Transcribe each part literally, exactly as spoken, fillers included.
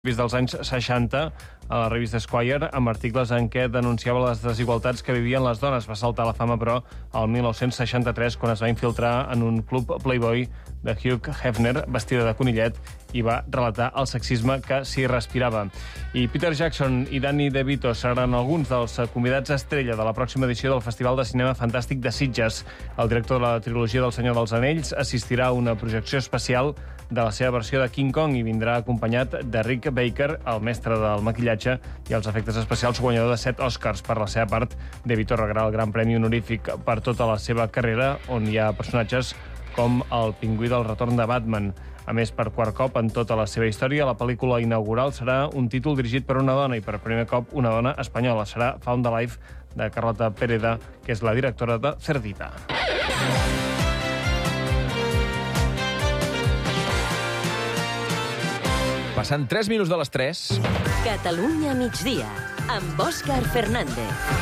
dels anys seixanta a la revista Esquire amb articles en què denunciava les desigualtats que vivien les dones. Va saltar a la fama, però, el mil nou-cents seixanta-tres, quan es va infiltrar en un club Playboy de Hugh Hefner, vestida de conillet, i va relatar el sexisme que s'hi respirava. I Peter Jackson i Danny DeVito seran alguns dels convidats estrella de la pròxima edició del Festival de Cinema Fantàstic de Sitges. El director de la trilogia del Senyor dels Anells assistirà a una projecció especial de la seva versió de King Kong i vindrà acompanyat de Rick Baker, el mestre del maquillatge i els efectes especials, guanyador de set Oscars. Per la seva part, DeVito rebrà el Gran Premi Honorífic per tota la seva carrera, on hi ha personatges com el pingüí del retorn de Batman. A més, per quart cop en tota la seva història, la pel·lícula inaugural serà un títol dirigit per una dona i per primer cop una dona espanyola. Serà Found Alive, de Carlota Pereda, que és la directora de Cerdita. Passant tres minuts de les tres. Catalunya migdia, amb Òscar Fernández.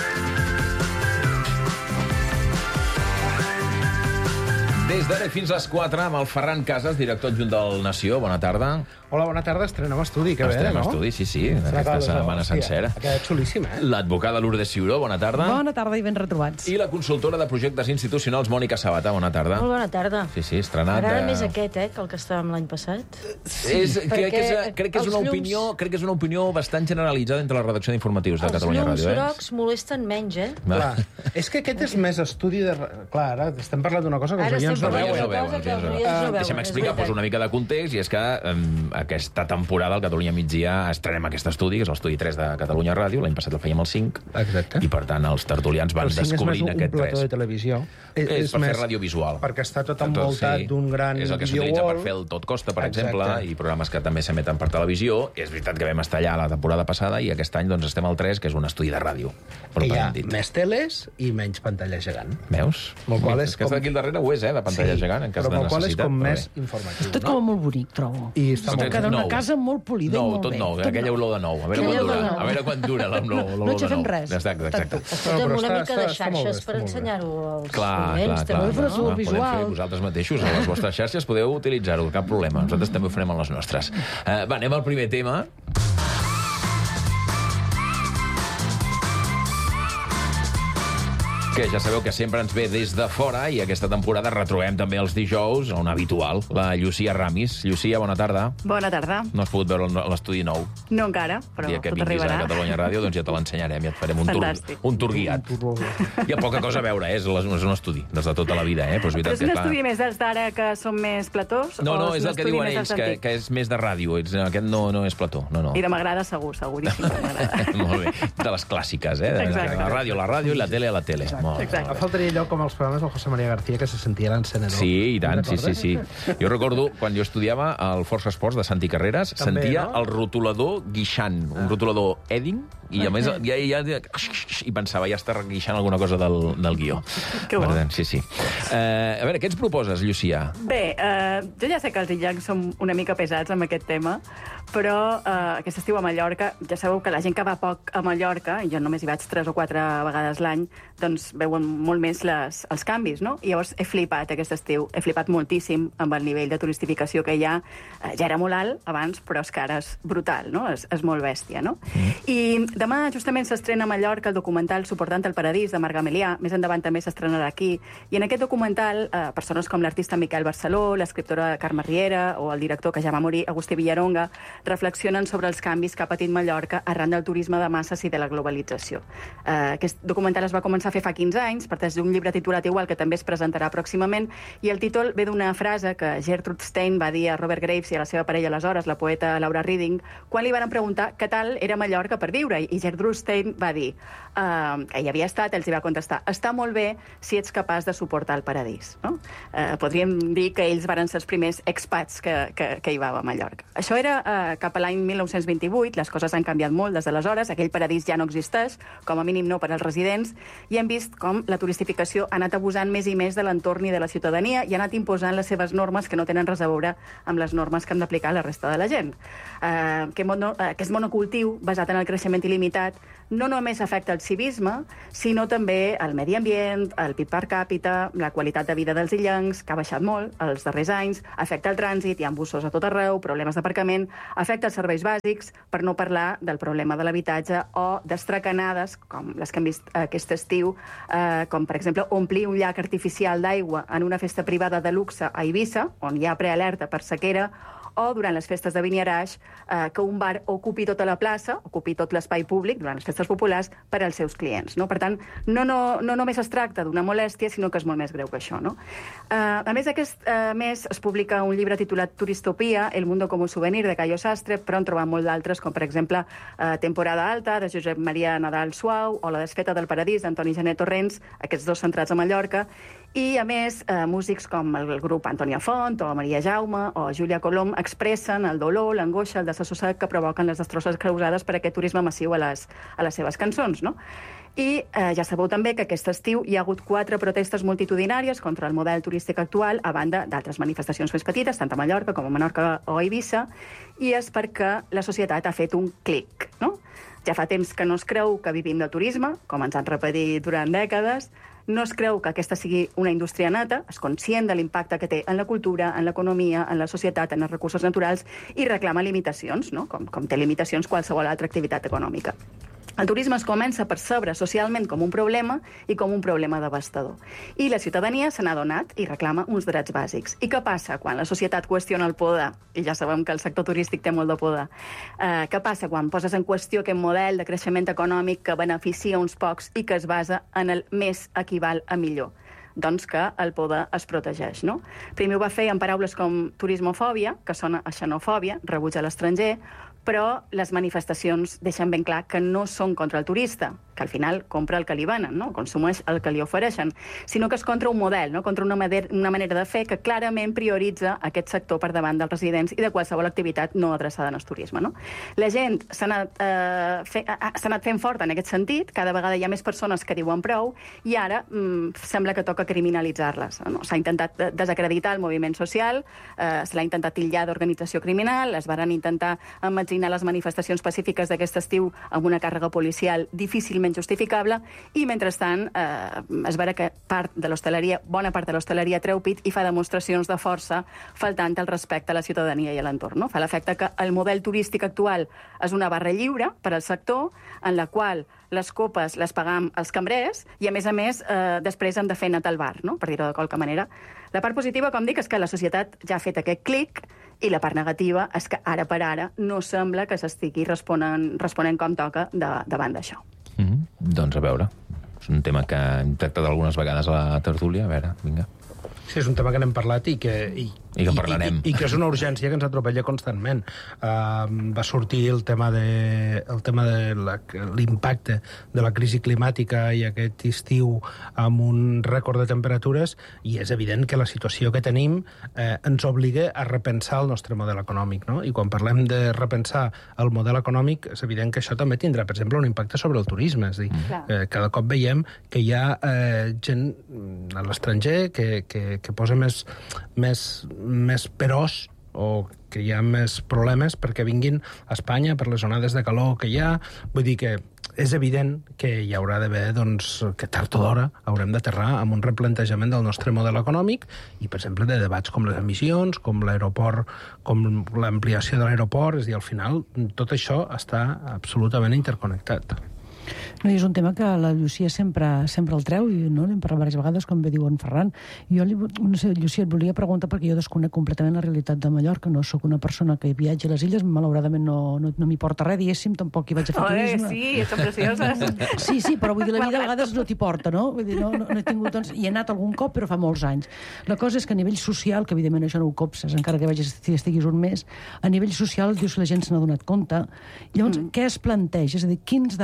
Des d'ara fins a les quatre, amb el Ferran Casas, director adjunt del Nació. Bona tarda. Hola, bona tarda. Estrenem estudi, que bé, Estrenem no? estudi, sí, sí, aquesta setmana sencera. Ha quedat xulíssim, eh? L'advocada Lourdes Ciuró, bona tarda. Bona tarda i ben retrobats. I la consultora de projectes institucionals, Mònica Sabata, bona tarda. Molt bona tarda. Sí, sí, estrenat. M'agrada de... més aquest, eh, que el que estàvem l'any passat. Sí, és, crec, que és, crec, que és una els opinió, llums... crec que és una opinió bastant generalitzada entre la redacció d'informatius de Catalunya Ràdio. Els eh? llums grocs molesten menys, eh? Clar. És que aquest és més estudi de... Clar, ara estem parlant d'una cosa que els Ara oients estem no parlant veuen. d'una cosa que els oients no veuen. Deixa'm explicar, poso una mica de context, i és que um, aquesta temporada al Catalunya Migdia estrenem aquest estudi, que és l'estudi tres de Catalunya Ràdio. L'any passat el fèiem el cinc. Exacte. I, per tant, els tertulians van descobrint aquest aquest tres. El cinc és més un plató tres. de televisió. És, és per més, fer radiovisual. Perquè està tot envoltat sí. d'un gran És el que video s'utilitza wall. per fer el Tot Costa, per Exacte. exemple, i programes que també s'emeten per televisió. És veritat que vam estar allà la temporada passada i aquest any doncs, estem al tres, que és un estudi de ràdio. Que hi ha dit. més teles i menys pantalla gegant. Veus? Molt qual és Aquesta com... d'aquí al darrere ho és, eh, de pantalla sí, gegant, en cas de però necessitat. qual és com però més bé. informatiu, Tot no? com molt bonic, trobo. I està molt Queda bé. una nou. casa molt polida nou, i molt tot bé. nou, Tot aquella nou. olor de nou. A veure Aquella quan dura. olor de nou. A veure quan dura l'olor No de aixafem nou. res. Exacte, exacte. Escolta'm, però una està- mica de està- està molt bé, xarxes està per molt bé. ensenyar-ho als Clar, clar, clients, clar. també, fer clar, el no? podem fer visual. vosaltres mateixos, a les vostres xarxes podeu utilitzar-ho, cap problema. Nosaltres també ho farem a les nostres. Uh, va, anem al primer tema. Que ja sabeu que sempre ens ve des de fora i aquesta temporada retrobem també els dijous, on habitual, la Llucia Ramis. Llucia, bona tarda. Bona tarda. No has pogut veure l'estudi nou. No encara, però El dia que tot vinguis arribarà. a Catalunya Ràdio, doncs ja te l'ensenyarem, ja et farem un tour, Fantàstic. un tour guiat. Hi ha poca cosa a veure, eh? és és un estudi, des de tota la vida. Eh? Però és Però veritat és un que, clar... estudi més dels d'ara que són més platós? No, no, o és un el que estudi diuen més ells, dels que, antics? que és més de ràdio. Ets, aquest no, no és plató. No, no. I de m'agrada segur, seguríssim que m'agrada. Molt bé. De les clàssiques, eh? De, Exacte. la ràdio, la ràdio i la tele a la tele. Molt bé. Exacte. Faltaria allò com els programes del José María García, que se sentia l'encenedor. Sí, i tant, sí, sí, sí. Jo recordo, quan jo estudiava al Força Esports de Santi Carreras, També, sentia no? el rotulador guixant, un rotulador Edding, i a més ja, ja, ja, i pensava, ja està guixant alguna cosa del, del guió. Que bo. Per tant, sí, sí. Uh, a veure, què ens proposes, Llucia? Bé, eh, jo ja sé que els illencs som una mica pesats amb aquest tema, però eh, aquest estiu a Mallorca, ja sabeu que la gent que va poc a Mallorca, i jo només hi vaig tres o quatre vegades l'any, doncs veuen molt més les, els canvis, no? I llavors he flipat aquest estiu, he flipat moltíssim amb el nivell de turistificació que hi ha. Eh, ja era molt alt abans, però és que ara és brutal, no? És, és molt bèstia, no? Mm. I demà justament s'estrena a Mallorca el documental Suportant el Paradís, de Marc Gamelià. Més endavant també s'estrenarà aquí. I en aquest documental, eh, persones com l'artista Miquel Barceló, l'escriptora Carme Riera o el director que ja va morir, Agustí Villaronga, reflexionen sobre els canvis que ha patit Mallorca arran del turisme de masses i de la globalització. Eh, aquest documental es va començar a fer fa quinze anys, parteix d'un llibre titulat igual, que també es presentarà pròximament, i el títol ve d'una frase que Gertrude Stein va dir a Robert Graves i a la seva parella aleshores, la poeta Laura Reading, quan li van preguntar què tal era Mallorca per viure, i Gertrude Stein va dir uh, que hi havia estat, ells hi va contestar, està molt bé si ets capaç de suportar el paradís. No? Uh, podríem dir que ells van ser els primers expats que, que, que hi va a Mallorca. Això era uh, cap a l'any mil nou-cents vint-i-vuit, les coses han canviat molt des d'aleshores, aquell paradís ja no existeix, com a mínim no per als residents, i hem vist vist com la turistificació ha anat abusant més i més de l'entorn i de la ciutadania i ha anat imposant les seves normes que no tenen res a veure amb les normes que han d'aplicar la resta de la gent. Eh, aquest, mono, aquest monocultiu, basat en el creixement il·limitat, no només afecta el civisme, sinó també el medi ambient, el P I B per càpita, la qualitat de vida dels illencs, que ha baixat molt els darrers anys, afecta el trànsit, hi ha embussos a tot arreu, problemes d'aparcament, afecta els serveis bàsics, per no parlar del problema de l'habitatge o d'estracanades, com les que hem vist aquest estiu, eh, com, per exemple, omplir un llac artificial d'aigua en una festa privada de luxe a Eivissa, on hi ha prealerta per sequera, o durant les festes de Vinyaraix, eh, que un bar ocupi tota la plaça, ocupi tot l'espai públic durant les festes populars per als seus clients. No? Per tant, no, no, no només es tracta d'una molèstia, sinó que és molt més greu que això. No? Eh, a més, aquest eh, mes es publica un llibre titulat Turistopia, El mundo como souvenir, de Cayo Sastre, però en trobem molt d'altres, com per exemple eh, Temporada alta, de Josep Maria Nadal Suau, o La desfeta del paradís, d'Antoni Gené Torrents, aquests dos centrats a Mallorca, i, a més, eh, músics com el grup Antònia Font, o Maria Jaume, o Júlia Colom, expressen el dolor, l'angoixa, el desassossec que provoquen les destrosses causades per aquest turisme massiu a les, a les seves cançons, no? I eh, ja sabeu també que aquest estiu hi ha hagut quatre protestes multitudinàries contra el model turístic actual, a banda d'altres manifestacions més petites, tant a Mallorca com a Menorca o a Eivissa, i és perquè la societat ha fet un clic, no? Ja fa temps que no es creu que vivim del turisme, com ens han repetit durant dècades, no es creu que aquesta sigui una indústria nata, és conscient de l'impacte que té en la cultura, en l'economia, en la societat, en els recursos naturals, i reclama limitacions, no? com, com té limitacions qualsevol altra activitat econòmica. El turisme es comença a percebre socialment com un problema i com un problema devastador. I la ciutadania se n'ha donat i reclama uns drets bàsics. I què passa quan la societat qüestiona el poder? I ja sabem que el sector turístic té molt de poder. Eh, què passa quan poses en qüestió aquest model de creixement econòmic que beneficia uns pocs i que es basa en el més equival a millor? Doncs que el poder es protegeix, no? Primer ho va fer en paraules com turismofòbia, que sona a xenofòbia, rebuig a l'estranger, però les manifestacions deixen ben clar que no són contra el turista, que al final compra el que li venen, no? Consumeix el que li ofereixen, sinó que és contra un model, no? Contra una, mader, una manera de fer que clarament prioritza aquest sector per davant dels residents i de qualsevol activitat no adreçada al turisme. No? La gent s'ha anat, eh, fe, s'ha anat fent fort en aquest sentit, cada vegada hi ha més persones que diuen prou, i ara mm, sembla que toca criminalitzar-les. No? S'ha intentat desacreditar el moviment social, eh, se l'ha intentat titllar d'organització criminal, es van intentar emmetzinar les manifestacions pacífiques d'aquest estiu amb una càrrega policial difícilment justificable, i mentrestant eh, es veurà que part de l'hostaleria, bona part de l'hostaleria treu pit i fa demostracions de força faltant el respecte a la ciutadania i a l'entorn. No? Fa l'efecte que el model turístic actual és una barra lliure per al sector, en la qual les copes les pagam els cambrers i, a més a més, eh, després hem de fer net al bar, no? Per dir-ho de qualque manera. La part positiva, com dic, és que la societat ja ha fet aquest clic, i la part negativa és que ara per ara no sembla que s'estigui responent, responent com toca de, davant d'això. Mm-hmm. Doncs a veure, és un tema que hem tractat algunes vegades a la tertúlia. A veure, vinga. Sí, és un tema que n'hem parlat i que... I, I que parlarem. I, i, I que és una urgència que ens atropella constantment. Uh, va sortir el tema de, el tema de l'impacte de la crisi climàtica i aquest estiu amb un rècord de temperatures, i és evident que la situació que tenim eh, ens obliga a repensar el nostre model econòmic, no? I quan parlem de repensar el model econòmic, és evident que això també tindrà, per exemple, un impacte sobre el turisme. És a dir, mm. eh, cada cop veiem que hi ha eh, gent a l'estranger que, que que posa més, més, més peròs, o que hi ha més problemes perquè vinguin a Espanya per les onades de calor que hi ha. Vull dir que és evident que hi haurà d'haver, doncs, que tard o d'hora haurem d'aterrar amb un replantejament del nostre model econòmic i, per exemple, de debats com les emissions, com l'aeroport, com l'ampliació de l'aeroport. És a dir, al final, tot això està absolutament interconnectat. No, i és un tema que la Llucia sempre, sempre el treu, i no, n'hem parlat diverses vegades, com bé diu en Ferran. Jo, li, no sé, Llucia, et volia preguntar, perquè jo desconec completament la realitat de Mallorca, no sóc una persona que viatja a les illes, malauradament no, no, no m'hi porta res, diguéssim, tampoc hi vaig a fer turisme. Oh, sí, són precioses. Sí, sí, però vull dir, la vida a vegades no t'hi porta, no? Vull dir, no, no, no he tingut, doncs, hi he anat algun cop, però fa molts anys. La cosa és que a nivell social, que evidentment això no ho copses, encara que vagis, estiguis un mes, a nivell social, dius que la gent se n'ha donat compte. Llavors, mm. què es planteja? És a dir, quins debats hi ha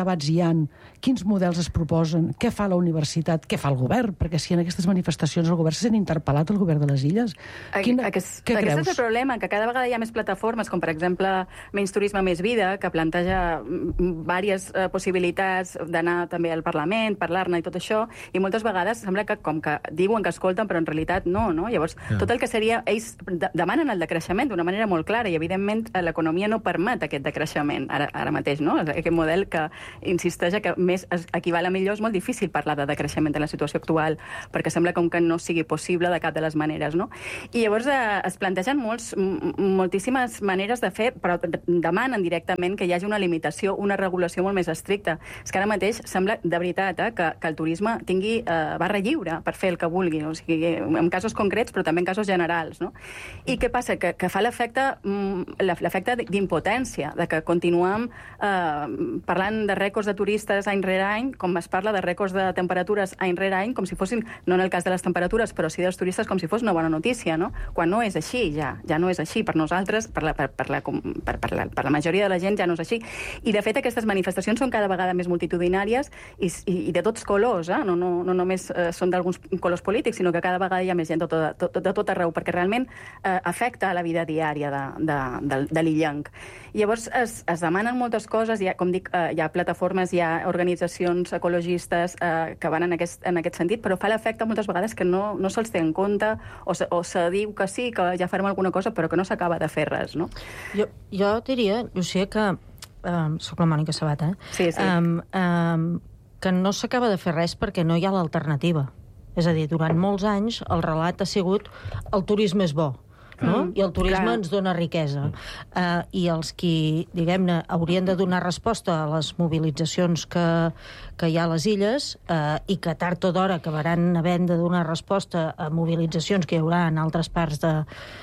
ha, quins models es proposen, què fa la universitat, què fa el govern, perquè si en aquestes manifestacions el govern se sent interpel·lat, el govern de les illes. Quina, Aquest, què aquest creus? és el problema, que cada vegada hi ha més plataformes, com per exemple Menys Turisme, Més Vida, que planteja diverses eh, possibilitats d'anar també al Parlament, parlar-ne i tot això, i moltes vegades sembla que com que diuen que escolten, però en realitat no, no? Llavors, yeah. tot el que seria... Ells de demanen el decreixement d'una manera molt clara, i evidentment l'economia no permet aquest decreixement ara, ara mateix, no? Aquest model que insisteix que més equival a millor, és molt difícil parlar de decreixement en la situació actual, perquè sembla com que no sigui possible de cap de les maneres, no? I llavors eh, es plantegen molts, moltíssimes maneres de fer, però demanen directament que hi hagi una limitació, una regulació molt més estricta. És que ara mateix sembla, de veritat, eh, que, que el turisme tingui eh, barra lliure per fer el que vulgui, o sigui, en casos concrets, però també en casos generals, no? I què passa? Que, que fa l'efecte l'efecte d'impotència, de que continuem eh, parlant de rècords de turistes any rere any, com es parla de rècords de temperatures any rere any, com si fossin, no en el cas de les temperatures, però sí dels turistes, com si fos una bona notícia, no? Quan no és així, ja. Ja no és així. Per nosaltres, per la, per, per, la, per, per, la, per la majoria de la gent, ja no és així. I, de fet, aquestes manifestacions són cada vegada més multitudinàries i, i, i de tots colors, eh? No, no, no només eh, són d'alguns colors polítics, sinó que cada vegada hi ha més gent de tot, de, de tot arreu, perquè realment eh, afecta a la vida diària de, de, de, de l'illenc. Llavors, es, es demanen moltes coses, hi ha, com dic, eh, hi ha plataformes, hi ha organitzacions ecologistes eh, que van en aquest, en aquest sentit, però fa l'efecte moltes vegades que no, no se'ls té en compte, o se, o se diu que sí, que ja farem alguna cosa, però que no s'acaba de fer res, no? Jo, jo diria, Llucia, que... Um, soc la Mònica Sabata, eh? Sí, sí. Um, um, que no s'acaba de fer res perquè no hi ha l'alternativa. És a dir, durant molts anys el relat ha sigut el turisme és bo, no? Mm, I el turisme clar. Ens dona riquesa. Uh, I els qui, diguem-ne, haurien de donar resposta a les mobilitzacions que, que hi ha a les illes uh, i que tard o d'hora acabaran havent de donar resposta a mobilitzacions que hi haurà en altres parts de,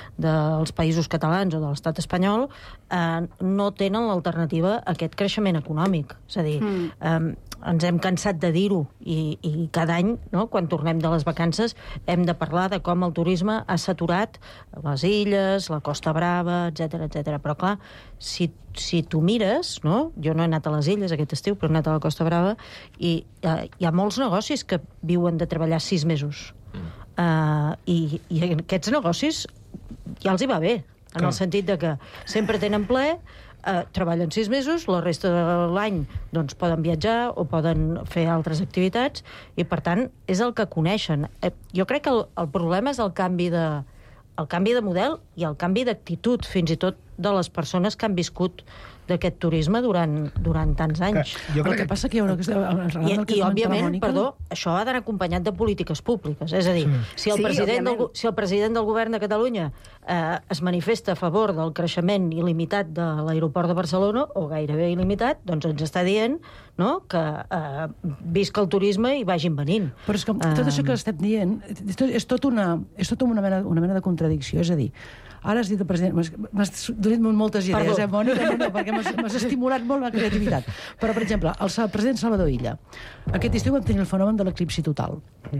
dels països catalans o de l'estat espanyol, uh, no tenen l'alternativa a aquest creixement econòmic. És a dir, mm. um, ens hem cansat de dir-ho i, i cada any, no, quan tornem de les vacances, hem de parlar de com el turisme ha saturat les illes, la Costa Brava, etcètera, etcètera. Però, clar, si, si tu mires, no? Jo no he anat a les illes aquest estiu, però he anat a la Costa Brava, i eh, hi ha molts negocis que viuen de treballar sis mesos. Mm. Uh, i, I aquests negocis ja els hi va bé, en clar. El sentit de que sempre tenen ple, Uh, treballen sis mesos, la resta de l'any doncs, poden viatjar o poden fer altres activitats i, per tant, és el que coneixen. Uh, jo crec que el, el problema és el canvi de, el canvi de model i el canvi d'actitud, fins i tot de les persones que han viscut d'aquest turisme durant, durant tants anys. Jo crec el que passa que hi ha una cosa... I, i òbviament, perdó, això ha d'anar acompanyat de polítiques públiques. És a dir, si el, sí, president, del, si el president del govern de Catalunya eh, es manifesta a favor del creixement il·limitat de l'aeroport de Barcelona, o gairebé il·limitat, doncs ens està dient, no?, que eh, visca el turisme i vagin venint. Però és que tot això que estem dient és tot, és tot, una, és tot una, mena, una mena de contradicció. És a dir, ara has dit el president... M'has donat moltes idees, Perdó. eh, Mònica? No, no, perquè m'has estimulat molt la creativitat. Però, per exemple, el president Salvador Illa. Aquest estiu vam tenir el fenomen de l'eclipsi total.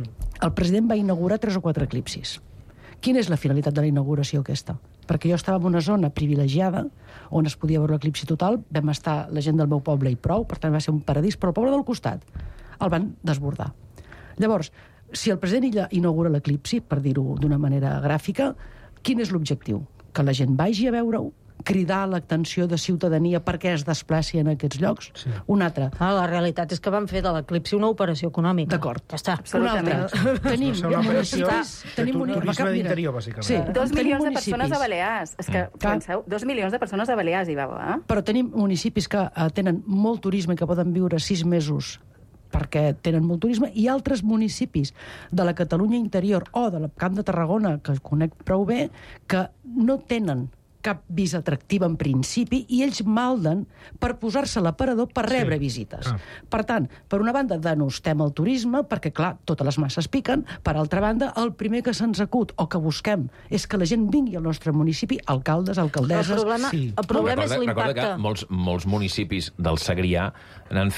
El president va inaugurar tres o quatre eclipsis. Quina és la finalitat de la inauguració aquesta? Perquè jo estava en una zona privilegiada on es podia veure l'eclipsi total, vam estar la gent del meu poble i prou, per tant va ser un paradís, però el poble del costat el van desbordar. Llavors, si el president Illa inaugura l'eclipsi, per dir-ho d'una manera gràfica, quin és l'objectiu? Que la gent vagi a veure-ho? Cridar l'atenció de ciutadania perquè es desplaci en aquests llocs? Sí. Un altre. Ah, la realitat és que van fer de l'eclipsi una operació econòmica. D'acord. Ja està. Un altre. Tenim municipis... Tenim un turisme d'interior, bàsicament. Sí. Dos milions de persones a Balears. És que, penseu, dos milions de persones a Balears hi va, eh? Però tenim municipis que uh, tenen molt turisme i que poden viure sis mesos perquè tenen molt turisme, i altres municipis de la Catalunya interior o de la Camp de Tarragona, que conec prou bé, que no tenen cap visa atractiva en principi, i ells malden per posar-se a l'aparador per rebre sí. visites. Ah. Per tant, per una banda, denostem el turisme, perquè, clar, totes les masses piquen. Per altra banda, el primer que se'ns acut o que busquem és que la gent vingui al nostre municipi, alcaldes, alcaldesses... El problema, sí. el problema recorda, és l'impacte. Recorda que molts, molts municipis del Segrià n'han fet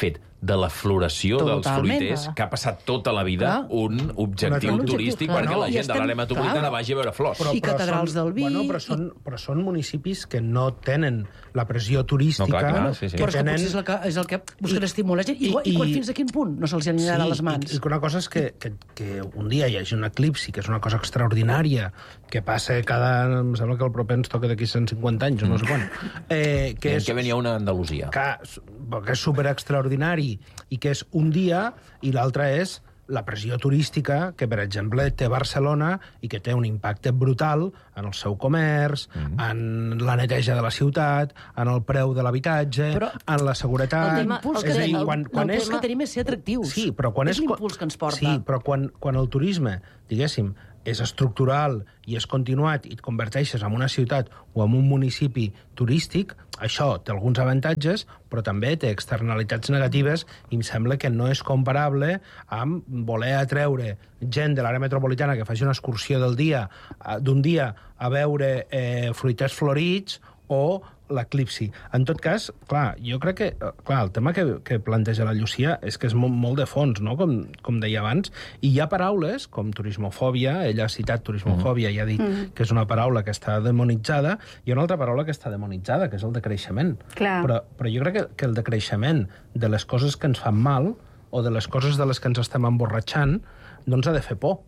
de la floració dels Totalment, fruiters, eh? que ha passat tota la vida Clar. un objectiu Un objectiu, turístic clar, perquè no? la I gent de estem- l'àrea metropolitana clar. vagi a veure flors. I catedrals són, del vi, Bueno, però, i- són, però són municipis que no tenen la pressió turística. No, clar, clar, sí, sí. que Però és que tenen... potser és el que, és el que busquen I- estimular gent. I, i, i- i, quan, i- fins a quin punt no se'ls aniran a les mans? I, i una cosa és que, que, que un dia hi hagi un eclipsi, que és una cosa extraordinària, que passa cada... Em sembla que el proper ens toca d'aquí cent cinquanta anys, o no sé quan. Eh, que Que, és, que venia una a Andalusia. que, que és super extraordinari i que és un dia, i l'altre és la pressió turística que, per exemple, té Barcelona i que té un impacte brutal en el seu comerç, mm-hmm. en la neteja de la ciutat, en el preu de l'habitatge, Però en la seguretat... el tema- L'impuls el que, és a dir, tenim, quan, quan és... que tenim és ser atractius. Sí, però quan és... és l'impuls que ens porta. Sí, però quan, quan el turisme, diguéssim, és estructural i és continuat i et converteixes en una ciutat o en un municipi turístic, això té alguns avantatges, però també té externalitats negatives i em sembla que no és comparable amb voler atreure gent de l'àrea metropolitana que faci una excursió del dia, eh, d'un dia a veure eh, fruiters florits o l'eclipsi. En tot cas, clar, jo crec que eh, clar, el tema que, que planteja la Llucia és que és molt, molt de fons, no? com, com deia abans, i hi ha paraules com turismofòbia, ella ha citat turismofòbia i ha dit mm. que és una paraula que està demonitzada, i una altra paraula que està demonitzada, que és el decreixement. Clar. Però, però jo crec que, que el decreixement de les coses que ens fan mal o de les coses de les que ens estem emborratxant no ens ha de fer por.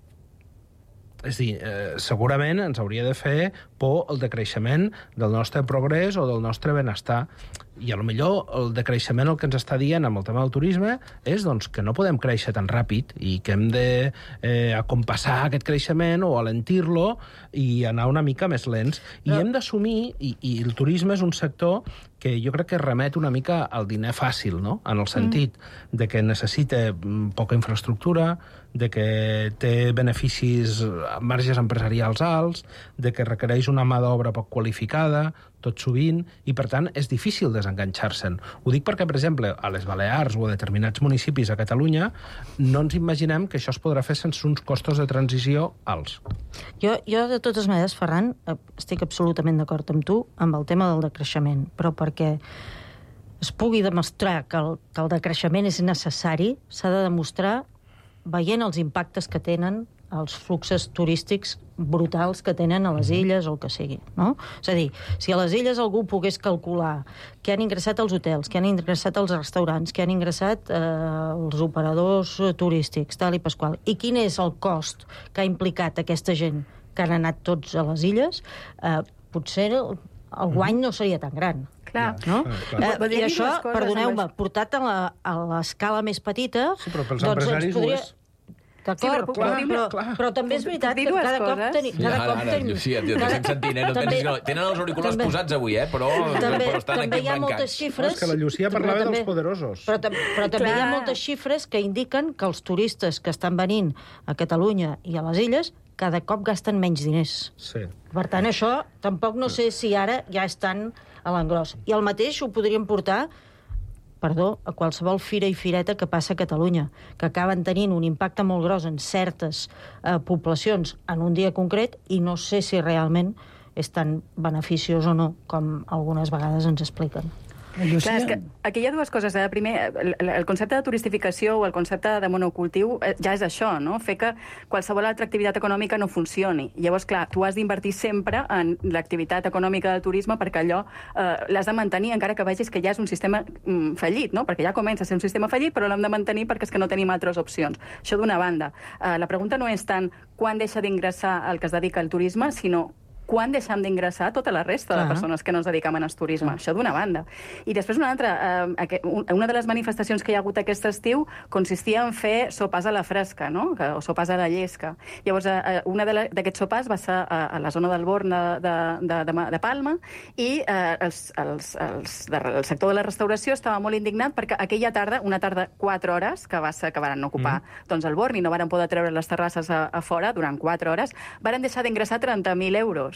És a dir, eh, segurament ens hauria de fer por el decreixement del nostre progrés o del nostre benestar. I a lo millor el decreixement el que ens està dient amb el tema del turisme és doncs, que no podem créixer tan ràpid i que hem de eh, acompassar aquest creixement o alentir-lo i anar una mica més lents. I No. hem d'assumir, i, i el turisme és un sector que jo crec que remet una mica al diner fàcil, no? En el sentit mm. de que necessita mm, poca infraestructura, de que té beneficis, marges empresarials alts, de que requereix una mà d'obra poc qualificada, tot sovint, i per tant és difícil desenganxar-se'n. Ho dic perquè, per exemple, a les Balears o a determinats municipis a Catalunya no ens imaginem que això es podrà fer sense uns costos de transició alts. Jo, jo, de totes maneres, Ferran, eh, estic absolutament d'acord amb tu amb el tema del decreixement, però perquè es pugui demostrar que el, que el decreixement és necessari, s'ha de demostrar veient els impactes que tenen els fluxos turístics brutals que tenen a les illes o el que sigui, no? És a dir, si a les illes algú pogués calcular que han ingressat els hotels, que han ingressat els restaurants, que han ingressat eh, els operadors turístics, tal i pasqual, i quin és el cost que ha implicat aquesta gent que han anat tots a les illes, eh, potser el, el guany no seria tan gran. Clar. No? Ah, clar. Eh, Voldria I dir això, dues coses perdoneu-me, amb portat a la- a l'escala més petita... Sí, però pels doncs empresaris ens podria... ho és. D'acord, Sí, però puc però, dir- però, clar. però també és Puc- veritat puc dir que dues cada cop coses? tenim... Ja, Cada ara, cop ara, tenim... Llucia, t'estem sentint, eh? No També- tens, tenen els auriculars també- posats avui, eh? Però, també, però estan també aquí hi ha moltes embancats. xifres... No, és que la Llucia però parlava també- dels poderosos. Però, tam- però també hi ha Clar. moltes xifres que indiquen que els turistes que estan venint a Catalunya i a les illes cada cop gasten menys diners. Sí. Per tant, això tampoc no sé si ara ja estan a l'engròs. I el mateix ho podríem portar, perdó, a qualsevol fira i fireta que passa a Catalunya, que acaben tenint un impacte molt gros en certes eh, poblacions en un dia concret i no sé si realment és tan beneficiós o no, com algunes vegades ens expliquen. Clar, és que aquí hi ha dues coses. Eh? Primer, el, el concepte de turistificació o el concepte de monocultiu eh, ja és això, no? Fer que qualsevol altra activitat econòmica no funcioni. Llavors, clar, tu has d'invertir sempre en l'activitat econòmica del turisme perquè allò eh, l'has de mantenir encara que vegis que ja és un sistema mm, fallit, no? Perquè ja comença a ser un sistema fallit, però l'hem de mantenir perquè és que no tenim altres opcions. Això d'una banda. Eh, la pregunta no és tant quan deixa d'ingressar el que es dedica al turisme, sinó quan deixem d'ingressar tota la resta Clar. de persones que no ens dediquem al turisme. Això d'una banda. I després una altra, eh, una de les manifestacions que hi ha hagut aquest estiu consistia en fer sopars a la fresca, no? o sopars a la llesca. Llavors, eh, una d'aquests sopars va ser a, a la zona del Born de, de, de, de, de Palma i eh, els, els, els, el sector de la restauració estava molt indignat perquè aquella tarda, una tarda quatre hores, que va ser que van ocupar mm. doncs el Born i no van poder treure les terrasses a, a fora durant quatre hores, van deixar d'ingressar trenta mil euros.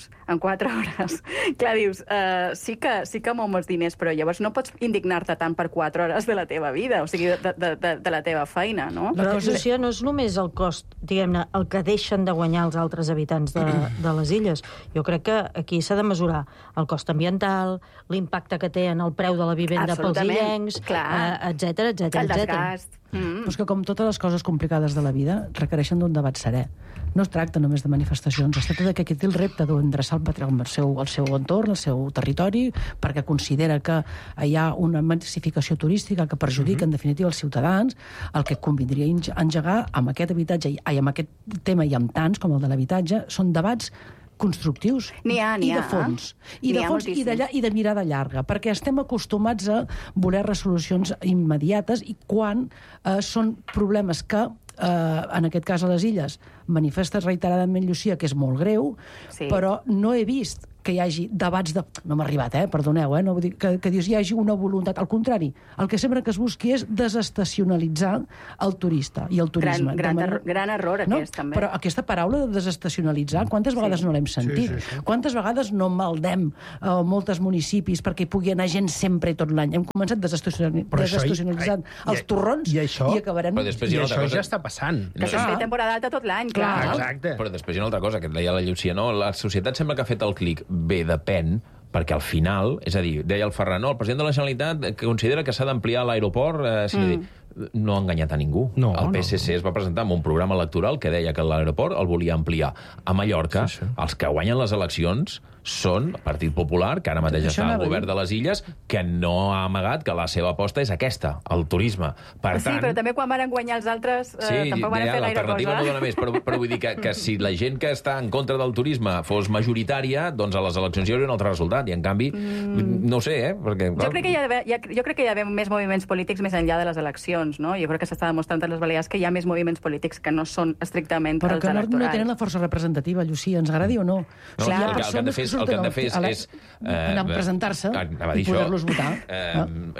euros en quatre hores. Clar, dius, uh, sí, que, sí que mou molts diners, però llavors no pots indignar-te tant per quatre hores de la teva vida, o sigui, de, de, de, de la teva feina, no? La cosa, Lucía, no és només el cost, diguem-ne, el que deixen de guanyar els altres habitants de, de les illes. Jo crec que aquí s'ha de mesurar el cost ambiental, l'impacte que té en el preu de la vivenda pels illencs, etcètera, etcètera, etcètera. Mm. Però és que, com totes les coses complicades de la vida, requereixen d'un debat serè. No es tracta només de manifestacions, es tracta que qui té el repte d'endreçar el patrimoni al seu, al seu entorn, al seu territori, perquè considera que hi ha una massificació turística que perjudica, mm-hmm. en definitiva, els ciutadans, el que convindria engegar amb aquest habitatge, i amb aquest tema i amb tants com el de l'habitatge, són debats constructius n'hi ha, n'hi i de ha. fons, i de fons i, de, i de mirada llarga, perquè estem acostumats a voler resolucions immediates i quan eh, són problemes que, eh, en aquest cas a les illes, manifestes reiteradament, Llucia, que és molt greu, sí. Però no he vist que hi hagi debats de... No m'ha arribat, eh? Perdoneu, eh? No vull dir que, que dius, hi hagi una voluntat. Al contrari, el que sempre que es busqui és desestacionalitzar el turista i el turisme. Gran, gran, manera... er gran error, no? aquest, també. Però aquesta paraula de desestacionalitzar, quantes vegades sí. no l'hem sentit? Sí, sí, sí. Quantes vegades no maldem uh, molts municipis perquè hi pugui anar gent sempre i tot l'any? Hem començat desestacionalitzant els torrons i, això, i acabarem... I això cosa... ja està passant. Que s'ha fet temporada alta tot l'any, clar. clar. Exacte. Però després hi ha una altra cosa, que et deia la Llucia, no? La societat sembla que ha fet el clic. Bé, depèn, perquè al final, és a dir, deia el Ferran, no, el president de la Generalitat que considera que s'ha d'ampliar l'aeroport, eh, si mm. no ha enganyat a ningú. No, el P S C no. es va presentar amb un programa electoral que deia que l'aeroport el volia ampliar. A Mallorca, sí, sí. els que guanyen les eleccions són el Partit Popular, que ara mateix està al govern de les Illes, que no ha amagat que la seva aposta és aquesta, el turisme. Per sí, tant, però també quan van guanyar els altres eh, sí, tampoc van ja, fer gaire cosa. L'alternativa no dona més, però, però vull dir que, que si la gent que està en contra del turisme fos majoritària, doncs a les eleccions hi hauria un altre resultat, i en canvi, mm. no ho sé, eh? Perquè, jo, crec que hi ha d'haver, ha, jo crec que hi ha d'haver més moviments polítics més enllà de les eleccions, no? Jo crec que s'està demostrant a les Balears que hi ha més moviments polítics que no són estrictament però els que no, electorals. no tenen la força representativa, Llucia, ens agradi o no? No, clar, el, que, el que han de fer és, el que han de fer és, és eh, anar a presentar-se i poder-los votar. Eh,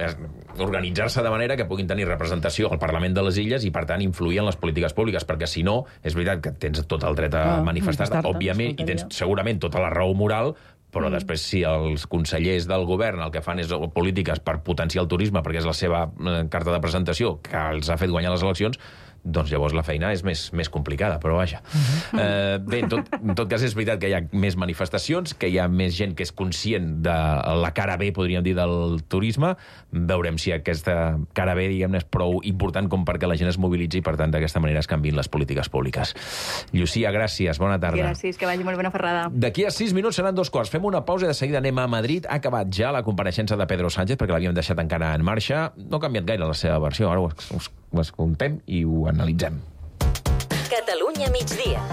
no? Organitzar-se de manera que puguin tenir representació al Parlament de les Illes i, per tant, influir en les polítiques públiques, perquè, si no, és veritat que tens tot el dret a ah, manifestar-te, manifestar òbviament, i tens segurament tota la raó moral, però mm. després, si els consellers del govern el que fan és polítiques per potenciar el turisme, perquè és la seva carta de presentació que els ha fet guanyar les eleccions, doncs llavors la feina és més, més complicada, però vaja. Uh-huh. Eh, bé, en tot, en tot cas és veritat que hi ha més manifestacions, que hi ha més gent que és conscient de la cara B, podríem dir, del turisme. Veurem si aquesta cara B, diguem-ne, és prou important com perquè la gent es mobilitzi i, per tant, d'aquesta manera es canviïn les polítiques públiques. Llucia, gràcies, bona tarda. Gràcies, que vagi molt bona ferrada. D'aquí a sis minuts seran dos quarts. Fem una pausa i de seguida anem a Madrid. Ha acabat ja la compareixença de Pedro Sánchez, perquè l'havíem deixat encara en marxa. No ha canviat gaire la seva versió, ara ho, ho escoltem i ho analitzem. Catalunya migdia.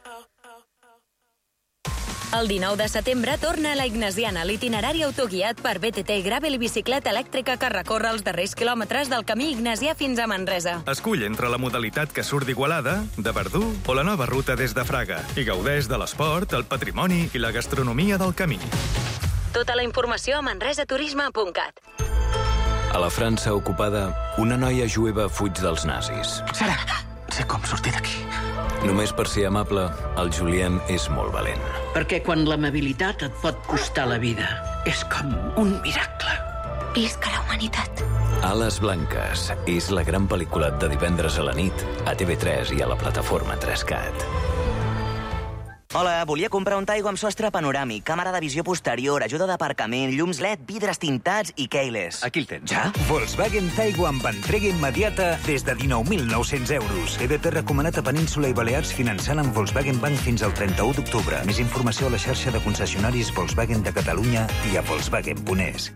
El dinou de setembre torna a la Ignasiana l'itinerari autoguiat per B T T Gravel i bicicleta elèctrica que recorre els darrers quilòmetres del camí ignasià fins a Manresa. Escull entre la modalitat que surt d'Igualada, de Verdú o la nova ruta des de Fraga i gaudeix de l'esport, el patrimoni i la gastronomia del camí. Tota la informació a manresaturisme punt cat. A la França ocupada, una noia jueva fuig dels nazis. Sara, sé com sortir d'aquí. Només per ser amable, el Julien és molt valent. Perquè quan l'amabilitat et pot costar la vida, és com un miracle. Visca la humanitat. Ales Blanques és la gran pel·lícula de divendres a la nit a T V tres i a la plataforma tres cat. Hola, volia comprar un Taigo amb sostre panoràmic, càmera de visió posterior, ajuda d'aparcament, llums L E D, vidres tintats i keyless. Aquí el tens. Ja? Volkswagen Taigo amb entrega immediata des de dinou mil nou-cents euros. E D T recomanat a Península i Balears finançant amb Volkswagen Bank fins al trenta-u d'octubre. Més informació a la xarxa de concessionaris Volkswagen de Catalunya i a Volkswagen punt es.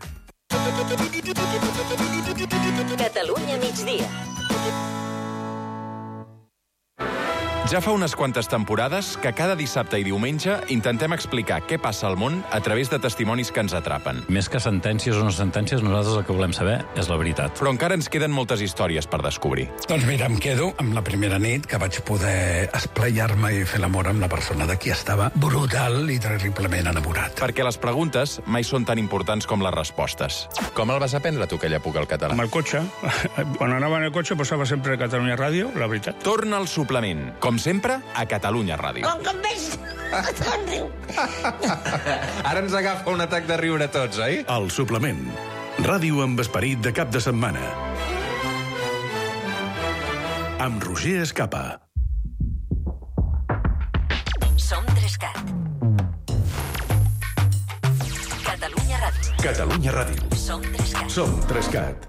Catalunya migdia. Ja fa unes quantes temporades que cada dissabte i diumenge intentem explicar què passa al món a través de testimonis que ens atrapen. Més que sentències o no sentències, nosaltres el que volem saber és la veritat. Però encara ens queden moltes històries per descobrir. Doncs mira, em quedo amb la primera nit que vaig poder esplaiar-me i fer l'amor amb la persona de qui estava brutal i terriblement enamorat. Perquè les preguntes mai són tan importants com les respostes. Com el vas aprendre tu, aquella època, al català? Amb el cotxe. Quan anava en el cotxe posava sempre Catalunya Ràdio, la veritat. Torna al suplement, com sempre, a Catalunya Ràdio. Com que em ves... Ara ens agafa un atac de riure tots, oi? El suplement. Ràdio amb esperit de cap de setmana. Amb Roger Escapa. Som Trescat. Catalunya Ràdio. Catalunya Ràdio. Som Trescat. Som Trescat.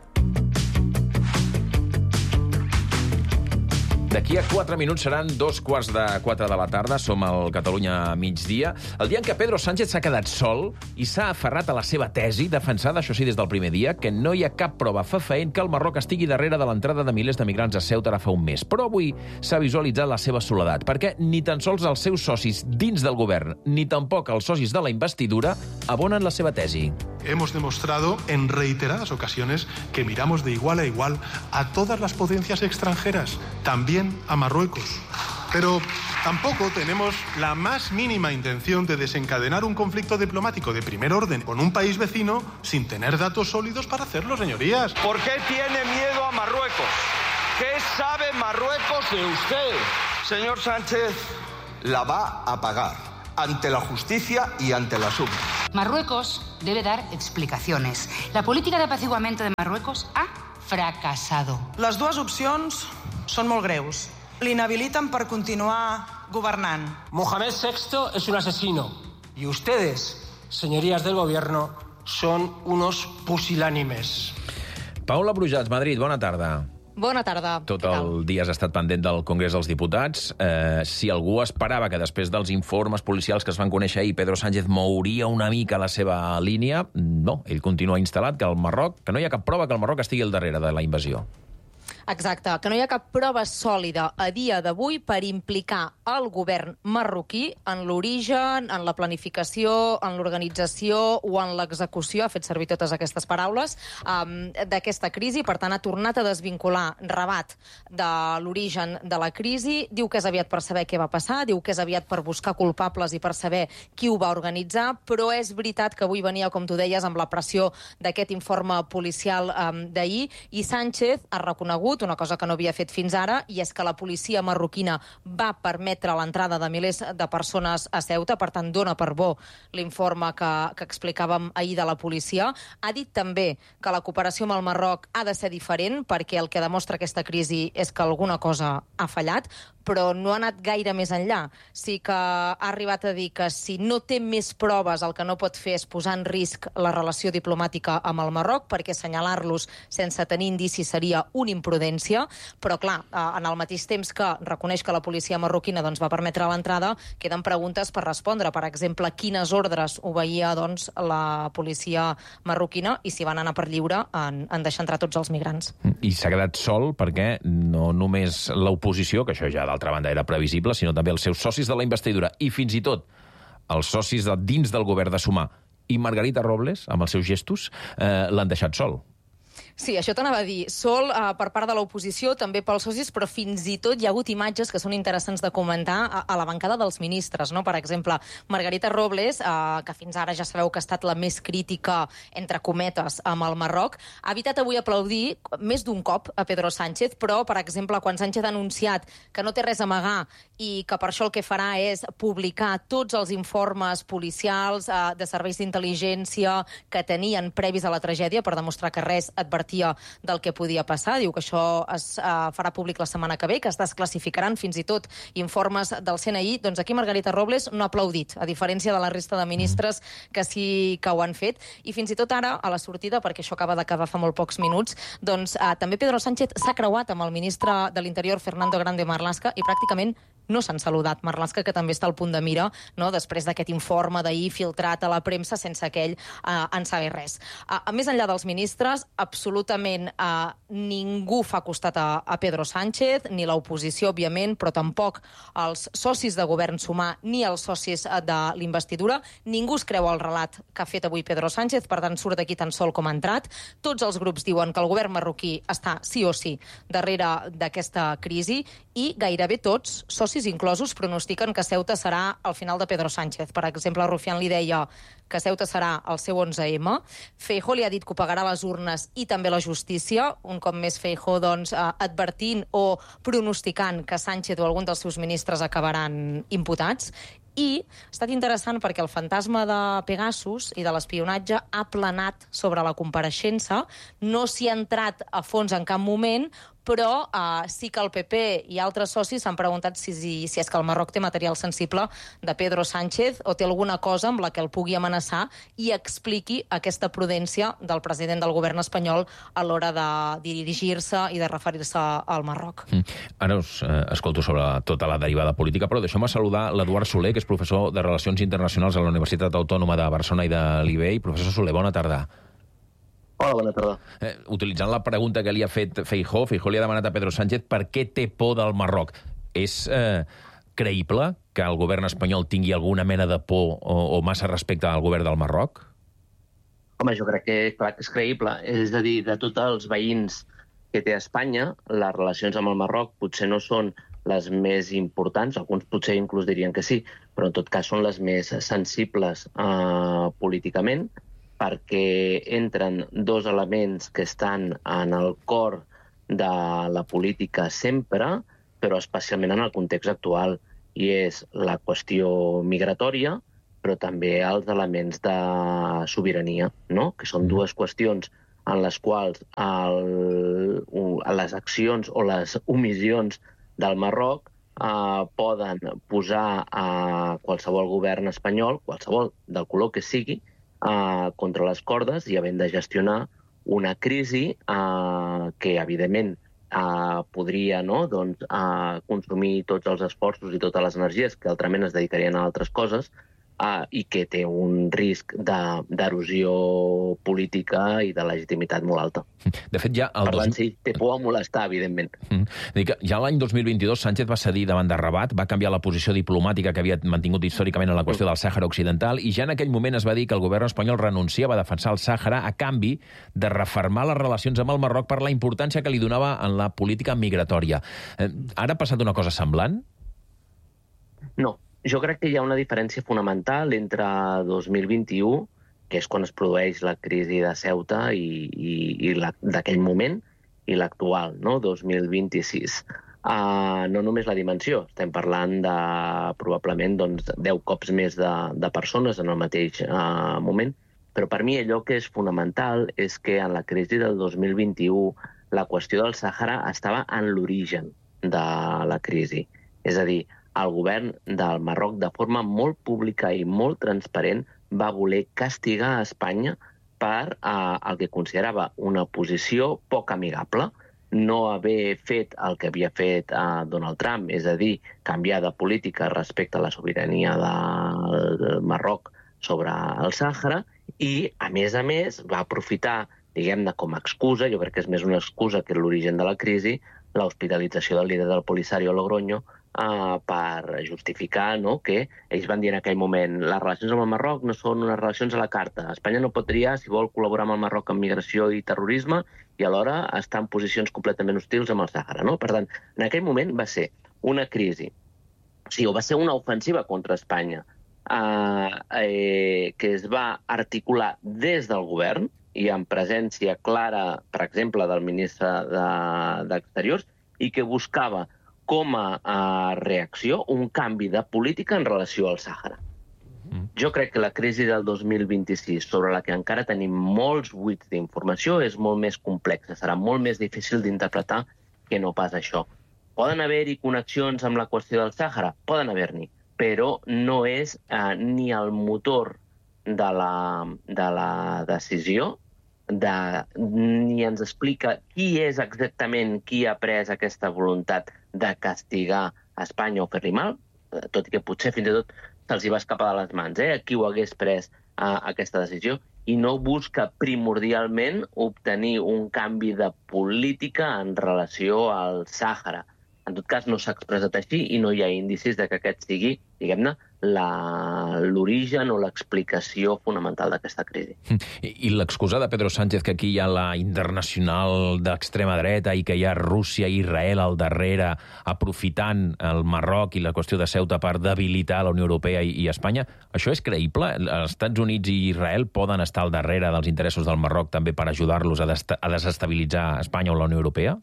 D'aquí a quatre minuts seran dos quarts de quatre de la tarda. Som al Catalunya migdia. El dia en què Pedro Sánchez s'ha quedat sol i s'ha aferrat a la seva tesi, defensada, això sí, des del primer dia, que no hi ha cap prova fefaent que el Marroc estigui darrere de l'entrada de milers de migrants a Ceuta ara fa un mes. Però avui s'ha visualitzat la seva soledat, perquè ni tan sols els seus socis dins del govern, ni tampoc els socis de la investidura, abonen la seva tesi. Hemos demostrado en reiteradas ocasiones que miramos de igual a igual a todas las potencias extranjeras, también a Marruecos. Pero tampoco tenemos la más mínima intención de desencadenar un conflicto diplomático de primer orden con un país vecino sin tener datos sólidos para hacerlo, señorías. ¿Por qué tiene miedo a Marruecos? ¿Qué sabe Marruecos de usted? Señor Sánchez, la va a pagar ante la justicia y ante la suma. Marruecos debe dar explicaciones. La política de apaciguamiento de Marruecos ha fracasado. Les dues opcions són molt greus. L'inhabiliten per continuar governant. Mohamed sexto es un asesino. Y ustedes, señorías del gobierno, son unos pusilánimes. Paula Brujats, Madrid, bona tarda. Bona tarda. Tot el dia has estat pendent del Congrés dels Diputats. Eh, si algú esperava que després dels informes policials que es van conèixer ahir Pedro Sánchez mouria una mica la seva línia, no, ell continua instal·lat que el Marroc, que no hi ha cap prova que el Marroc estigui al darrere de la invasió. Exacte, que no hi ha cap prova sòlida a dia d'avui per implicar el govern marroquí en l'origen, en la planificació, en l'organització o en l'execució, ha fet servir totes aquestes paraules, um, d'aquesta crisi. Per tant, ha tornat a desvincular Rabat de l'origen de la crisi. Diu que és aviat per saber què va passar, diu que és aviat per buscar culpables i per saber qui ho va organitzar, però és veritat que avui venia, com tu deies, amb la pressió d'aquest informe policial um, d'ahir, i Sánchez ha reconegut una cosa que no havia fet fins ara, i és que la policia marroquina va permetre l'entrada de milers de persones a Ceuta, per tant dona per bo l'informe que, que explicàvem ahir de la policia. Ha dit també que la cooperació amb el Marroc ha de ser diferent, perquè el que demostra aquesta crisi és que alguna cosa ha fallat, però no ha anat gaire més enllà. Sí que ha arribat a dir que si no té més proves el que no pot fer és posar en risc la relació diplomàtica amb el Marroc, perquè assenyalar-los sense tenir indicis seria una imprudència, però clar, en el mateix temps que reconeix que la policia marroquina doncs, va permetre l'entrada, queden preguntes per respondre. Per exemple, quines ordres obeïa doncs, la policia marroquina i si van anar per lliure en, en deixar entrar tots els migrants. I s'ha quedat sol perquè no només l'oposició, que això ja d'altra banda era previsible, sinó també els seus socis de la investidura i fins i tot els socis de dins del govern de Sumar i Margarita Robles, amb els seus gestos, eh, l'han deixat sol. Sí, això t'anava a dir. Sol eh, per part de l'oposició, també pels socis, però fins i tot hi ha hagut imatges que són interessants de comentar a, a la bancada dels ministres, no? Per exemple, Margarita Robles, eh, que fins ara ja sabeu que ha estat la més crítica, entre cometes, amb el Marroc, ha evitat avui aplaudir més d'un cop a Pedro Sánchez, però, per exemple, quan Sánchez ha anunciat que no té res a amagar i que per això el que farà és publicar tots els informes policials eh, de serveis d'intel·ligència que tenien previs a la tragèdia per demostrar que res advertia del que podia passar. Diu que això es uh, farà públic la setmana que ve, que es desclassificaran fins i tot informes del C N I. Doncs aquí Margarita Robles no ha aplaudit, a diferència de la resta de ministres que sí que ho han fet. I fins i tot ara, a la sortida, perquè això acaba d'acabar fa molt pocs minuts, doncs uh, també Pedro Sánchez s'ha creuat amb el ministre de l'Interior, Fernando Grande Marlaska, i pràcticament no s'han saludat. Marlaska, que també està al punt de mira, no?, després d'aquest informe d'ahir filtrat a la premsa sense que ell uh, en sabés res. Uh, més enllà dels ministres, absolutament uh, ningú fa costat a, a Pedro Sánchez, ni l'oposició, òbviament, però tampoc els socis de govern Sumar ni els socis de l'investidura. Ningú es creu el relat que ha fet avui Pedro Sánchez, per tant surt d'aquí tan sol com ha entrat. Tots els grups diuen que el govern marroquí està sí o sí darrere d'aquesta crisi i gairebé tots, socis inclosos, pronostiquen que Ceuta serà el final de Pedro Sánchez. Per exemple, Rufián li deia que Ceuta serà el seu onze eme. Feijóo li ha dit que ho pagarà les urnes i també la justícia. Un cop més Feijóo, doncs, eh, advertint o pronosticant que Sánchez o algun dels seus ministres acabaran imputats. I ha estat interessant perquè el fantasma de Pegasus i de l'espionatge ha planat sobre la compareixença, no s'hi ha entrat a fons en cap moment, però uh, sí que el P P i altres socis s'han preguntat si, si, si és que el Marroc té material sensible de Pedro Sánchez o té alguna cosa amb la que el pugui amenaçar i expliqui aquesta prudència del president del govern espanyol a l'hora de dirigir-se i de referir-se al Marroc. Mm. Ara us eh, escolto sobre tota la derivada política, però deixeu-me saludar l'Eduard Soler, que és professor de Relacions Internacionals a la Universitat Autònoma de Barcelona i de l'I B E I. Professor Soler, bona tarda. Hola, bona tarda. Eh, utilitzant la pregunta que li ha fet Feijóo, Feijóo li ha demanat a Pedro Sánchez per què té por del Marroc. És eh, creïble que el govern espanyol tingui alguna mena de por o, o massa respecte al govern del Marroc? Home, jo crec que, clar, que és creïble. És a dir, de tots els veïns que té Espanya, les relacions amb el Marroc potser no són les més importants, alguns potser inclús dirien que sí, però en tot cas són les més sensibles eh, políticament, perquè entren dos elements que estan en el cor de la política sempre, però especialment en el context actual, i és la qüestió migratòria, però també els elements de sobirania, no? Que són dues qüestions en les quals el, les accions o les omissions del Marroc eh, poden posar a qualsevol govern espanyol, qualsevol del color que sigui, Uh, contra les cordes i havent de gestionar una crisi uh, que, evidentment, uh, podria no, doncs, uh, consumir tots els esforços i totes les energies que altrament es dedicarien a altres coses uh, i que té un risc d'erosió de, política i de legitimitat molt alta. De fet, ja... El per tant, dos... sí, té por a molestar, evidentment. Mm. Dic que ja l'any dos mil vint-i-dos Sánchez va cedir davant de Rabat, va canviar la posició diplomàtica que havia mantingut històricament en la qüestió del Sàhara Occidental i ja en aquell moment es va dir que el govern espanyol renunciava a defensar el Sàhara a canvi de refermar les relacions amb el Marroc per la importància que li donava en la política migratòria. Eh, ara ha passat una cosa semblant? No. Jo crec que hi ha una diferència fonamental entre dos mil vint-i-u, que és quan es produeix la crisi de Ceuta i, i, i d'aquell moment, i l'actual, no? dos mil vint-i-sis. Uh, no només la dimensió, estem parlant de probablement doncs, deu cops més de, de persones en el mateix uh, moment, però per mi allò que és fonamental és que en la crisi del dos mil vint-i-u la qüestió del Sàhara estava en l'origen de la crisi. És a dir, el govern del Marroc, de forma molt pública i molt transparent, va voler castigar a Espanya per eh, el que considerava una posició poc amigable, no haver fet el que havia fet eh, Donald Trump, és a dir, canviar de política respecte a la sobirania del, del Marroc sobre el Sàhara, i, a més a més, va aprofitar, diguem-ne, com a excusa, jo crec que és més una excusa que l'origen de la crisi, l'hospitalització del líder del Polisario Logroño, Uh, per justificar no, que ells van dir en aquell moment les relacions amb el Marroc no són unes relacions a la carta. Espanya no pot triar si vol col·laborar amb el Marroc en migració i terrorisme i alhora està en posicions completament hostils amb el Sàhara. No? Per tant, en aquell moment va ser una crisi, o sigui, va ser una ofensiva contra Espanya uh, eh, que es va articular des del govern i en presència clara, per exemple, del ministre d'Exteriors, de, i que buscava com a, a reacció un canvi de política en relació al Sàhara. Mm. Jo crec que la crisi del dos mil vint-i-sis, sobre la que encara tenim molts buits d'informació, és molt més complexa, serà molt més difícil d'interpretar que no pas això. Poden haver-hi connexions amb la qüestió del Sàhara? Poden haver-n'hi, però no és eh, ni el motor de la, de la decisió, de, ni ens explica qui és exactament qui ha pres aquesta voluntat de castigar Espanya o fer-li mal, tot i que potser fins i tot se'ls va escapar de les mans, eh, qui ho hagués pres eh, aquesta decisió, i no busca primordialment obtenir un canvi de política en relació al Sàhara. En tot cas, no s'ha expressat així i no hi ha indicis de que aquest sigui, diguem-ne, l'origen o l'explicació fonamental d'aquesta crisi. I, i l'excusa de Pedro Sánchez que aquí hi ha la internacional d'extrema dreta i que hi ha Rússia i Israel al darrere aprofitant el Marroc i la qüestió de Ceuta per debilitar la Unió Europea i, i Espanya, això és creïble? Els Estats Units i Israel poden estar al darrere dels interessos del Marroc també per ajudar-los a, a desestabilitzar Espanya o la Unió Europea?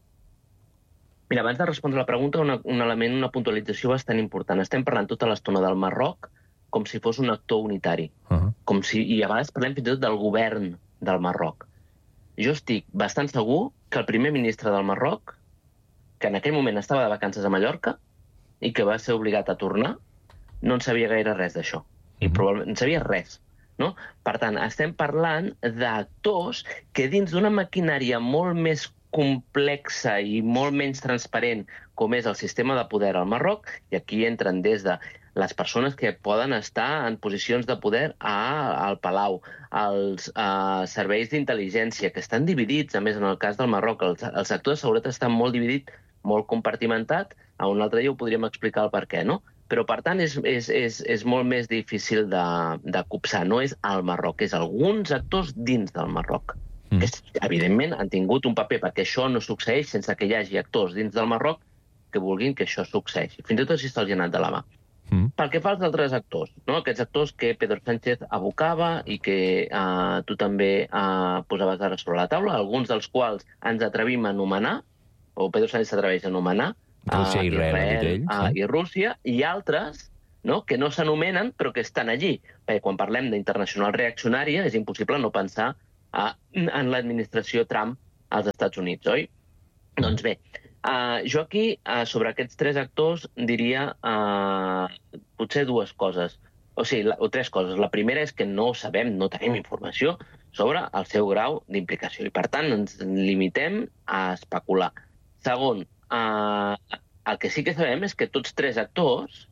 Mira, abans de respondre la pregunta, una, un element, una puntualització bastant important. Estem parlant tota l'estona del Marroc com si fos un actor unitari. Uh-huh. Com si, i a vegades parlem fins i tot del govern del Marroc. Jo estic bastant segur que el primer ministre del Marroc, que en aquell moment estava de vacances a Mallorca i que va ser obligat a tornar, no en sabia gaire res d'això. I probablement en sabia res. No? Per tant, estem parlant d'actors que dins d'una maquinària molt més complexa i molt menys transparent com és el sistema de poder al Marroc, i aquí entren des de les persones que poden estar en posicions de poder a, al Palau, els uh, serveis d'intel·ligència, que estan dividits, a més, en el cas del Marroc, el, el sector de seguretat està molt dividit, molt compartimentat, a un altre dia ho podríem explicar el per què, no? Però, per tant, és, és, és, és molt més difícil de, de copsar. No és el Marroc, és alguns actors dins del Marroc. Mm. Que, evidentment, han tingut un paper perquè això no succeeix sense que hi hagi actors dins del Marroc que vulguin que això succeeixi. Fins i tot si se'ls ha anat de la mà. Mm. Pel que fa als altres actors, no? Aquests actors que Pedro Sánchez abocava i que eh, tu també eh, posaves ara sobre la taula, alguns dels quals ens atrevim a anomenar, o Pedro Sánchez s'atreveix a anomenar, Rússia, uh, Israel, Israel ell, uh, sí. i Rússia, i altres, no?, que no s'anomenen però que estan allí. Perquè quan parlem d'internacional reaccionària és impossible no pensar uh, en l'administració Trump als Estats Units, oi? Mm. Doncs bé, uh, jo aquí, uh, sobre aquests tres actors, diria uh, potser dues coses. O sigui, la, o tres coses. La primera és que no sabem, no tenim informació sobre el seu grau d'implicació i, per tant, ens limitem a especular. Segon, Uh, el que sí que sabem és que tots tres actors,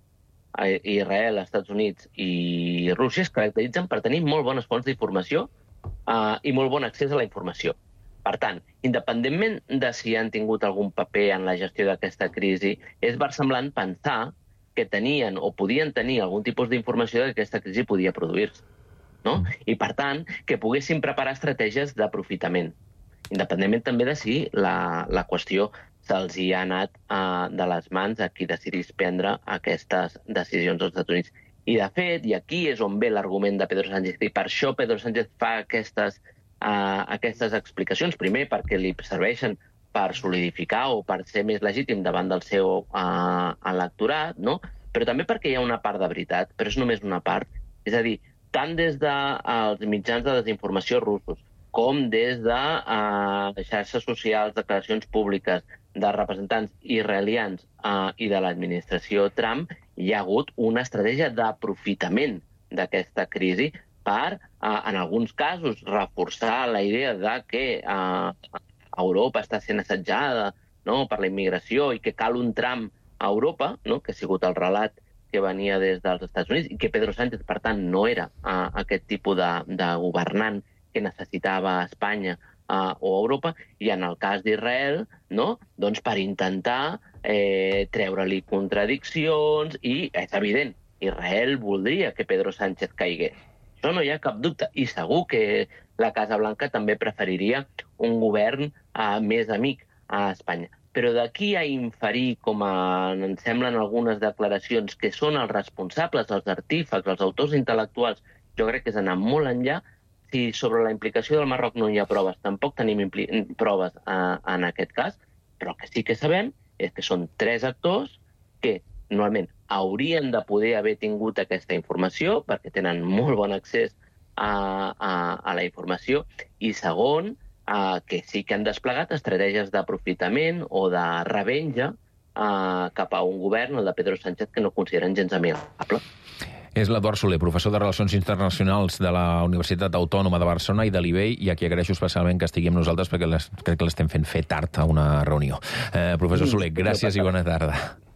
Israel, Estats Units i Rússia, es caracteritzen per tenir molt bones fonts d'informació uh, i molt bon accés a la informació. Per tant, independentment de si han tingut algun paper en la gestió d'aquesta crisi, és versemblant pensar que tenien o podien tenir algun tipus d'informació que aquesta crisi podia produir-se. No? I, per tant, que poguessin preparar estratègies d'aprofitament. Independentment també de si la, la qüestió se'ls hi ha anat uh, de les mans a qui decidís prendre aquestes decisions als Estats Units. I, de fet, i aquí és on ve l'argument de Pedro Sánchez, i per això Pedro Sánchez fa aquestes, uh, aquestes explicacions, primer perquè li serveixen per solidificar o per ser més legítim davant del seu uh, electorat, no? Però també perquè hi ha una part de veritat, però és només una part. És a dir, tant des dels uh, mitjans de desinformació russos, com des de uh, xarxes socials, declaracions públiques, de representants israelians uh, i de l'administració Trump, hi ha hagut una estratègia d'aprofitament d'aquesta crisi per, uh, en alguns casos, reforçar la idea de que uh, Europa està sent assetjada, no?, per la immigració i que cal un Trump a Europa, no?, que ha sigut el relat que venia des dels Estats Units i que Pedro Sánchez, per tant, no era uh, aquest tipus de, de governant que necessitava Espanya Uh, o Europa, i en el cas d'Israel, no? Doncs per intentar eh, treure-li contradiccions, i és evident, Israel voldria que Pedro Sánchez caigués. Això no hi ha cap dubte, i segur que la Casa Blanca també preferiria un govern uh, més amic a Espanya. Però d'aquí a inferir, com a, em semblen algunes declaracions, que són els responsables, els artífecs, els autors intel·lectuals, jo crec que és anar molt enllà. Si sobre la implicació del Marroc no hi ha proves, tampoc tenim proves uh, en aquest cas, però el que sí que sabem és que són tres actors que normalment haurien de poder haver tingut aquesta informació perquè tenen molt bon accés a, a, a la informació, i segon, uh, que sí que han desplegat estratègies d'aprofitament o de revenja uh, cap a un govern, el de Pedro Sánchez, que no consideren gens amigable. És l'Eduard Soler, professor de Relacions Internacionals de la Universitat Autònoma de Barcelona i de l'I B E I, i a qui agraeixo especialment que estigui amb nosaltres perquè les, crec que l'estem fent fer tard a una reunió. Eh, professor Soler, gràcies i bona tarda.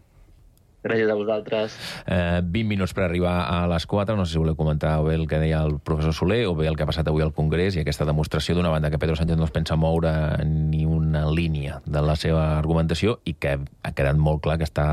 Gràcies a vosaltres. Eh, vint minuts per arribar a les quatre. No sé si voleu comentar bé el que deia el professor Soler o bé el que ha passat avui al Congrés i aquesta demostració d'una banda que Pedro Sánchez no es pensa moure ni una línia de la seva argumentació i que ha quedat molt clar que està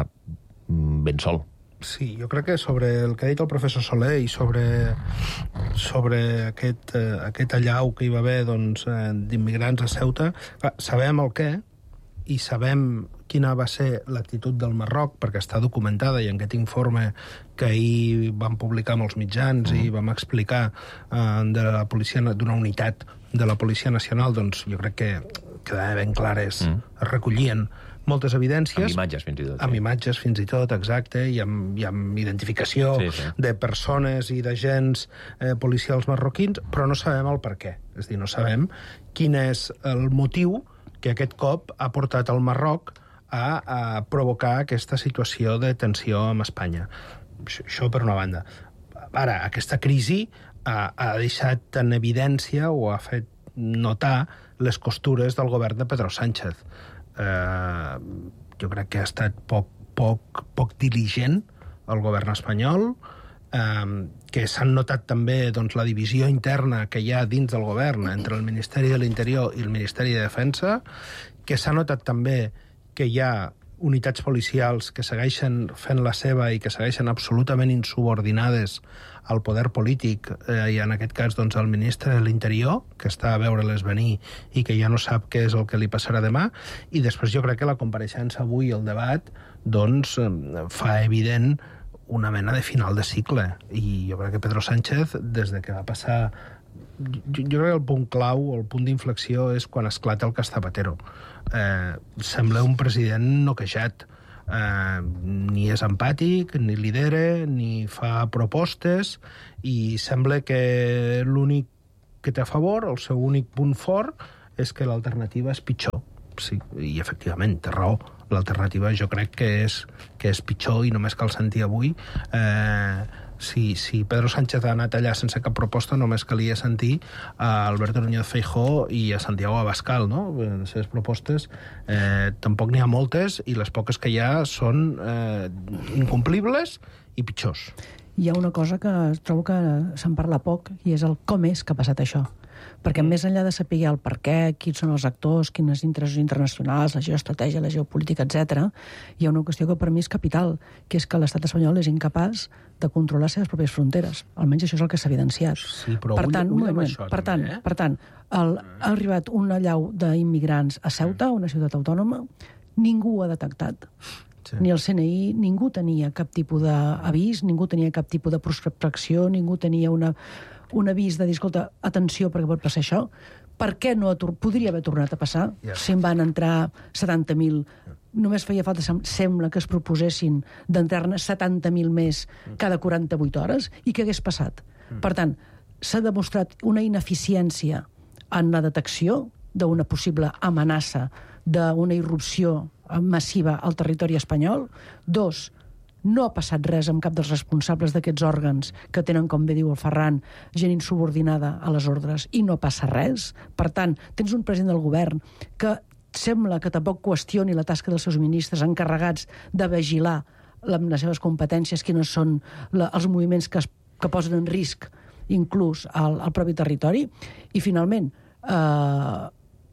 ben sol. Sí, jo crec que sobre el que ha dit el professor Soler i sobre, sobre aquest, eh, aquest allau que hi va haver doncs, eh, d'immigrants a Ceuta, clar, sabem el què i sabem quina va ser l'actitud del Marroc, perquè està documentada i en aquest informe que ahir vam publicar amb els mitjans i vam explicar eh, de la policia, d'una unitat de la Policia Nacional, doncs jo crec que quedaven ben clares, mm. es recollien moltes evidències... Amb imatges, fins i tot. Amb imatges, fins i tot, exacte, i amb, i amb identificació sí, sí. de persones i d'agents eh, policials marroquins, però no sabem el per què. És a dir, no sabem quin és el motiu que aquest cop ha portat el Marroc a, a provocar aquesta situació de tensió amb Espanya. Això, això per una banda. Ara, aquesta crisi ha, ha deixat en evidència o ha fet notar les costures del govern de Pedro Sánchez. Eh, jo crec que ha estat poc, poc, poc diligent el govern espanyol, eh, que s'han notat també doncs, la divisió interna que hi ha dins del govern entre el Ministeri de l'Interior i el Ministeri de Defensa, que s'ha notat també que hi ha unitats policials que segueixen fent la seva i que segueixen absolutament insubordinades al poder polític, eh, i en aquest cas doncs, el ministre de l'Interior, que està a veure-les venir i que ja no sap què és el que li passarà demà, i després jo crec que la compareixença avui, el debat, doncs fa evident una mena de final de cicle. I jo crec que Pedro Sánchez, des de que va passar... Jo, jo crec que el punt clau, el punt d'inflexió, és quan esclata el Castapatero. Eh, sembla un president noquejat. Eh, ni és empàtic, ni lidera, ni fa propostes, i sembla que l'únic que té a favor, el seu únic punt fort, és que l'alternativa és pitjor. Sí, i efectivament, té raó. L'alternativa jo crec que és, que és pitjor, i només cal sentir avui... Eh, Si, si Pedro Sánchez ha anat allà sense cap proposta, només calia sentir a Alberto Núñez Feijóo i a Santiago Abascal, no? Les seves propostes eh, tampoc n'hi ha moltes, i les poques que hi ha són eh, incomplibles i pitjors. Hi ha una cosa que trobo que se'n parla poc, i és el com és que ha passat això. Perquè més enllà de saber el per què, quins són els actors, quins interessos internacionals, la geoestratègia, la geopolítica, etcètera, hi ha una qüestió que per mi és capital, que és que l'estat espanyol és incapaç de controlar les seves pròpies fronteres. Almenys això és el que s'ha evidenciat. Sí, però per tant, ull, ull moment, això, per tant, també, eh? per tant el, ha arribat una allau d'immigrants a Ceuta, una ciutat autònoma, ningú ho ha detectat. Sí. Ni el C N I, ningú tenia cap tipus d'avís, ningú tenia cap tipus de prospecció, ningú tenia una, un avís de dir, escolta, atenció, perquè pot passar això. Per què no podria haver tornat a passar? Yeah. Si en van entrar setanta mil, només feia falta, sembla, que es proposessin d'entrar-ne setanta mil més cada quaranta-vuit hores, i què hagués passat? Mm. Per tant, s'ha demostrat una ineficiència en la detecció d'una possible amenaça d'una irrupció massiva al territori espanyol. Dos, no ha passat res amb cap dels responsables d'aquests òrgans que tenen, com bé diu el Ferran, gent insubordinada a les ordres, i no passa res. Per tant, tens un president del govern que sembla que tampoc qüestioni la tasca dels seus ministres encarregats de vigilar les seves competències, quins són la, els moviments que, es, que posen en risc inclús al, al propi territori. I, finalment, eh,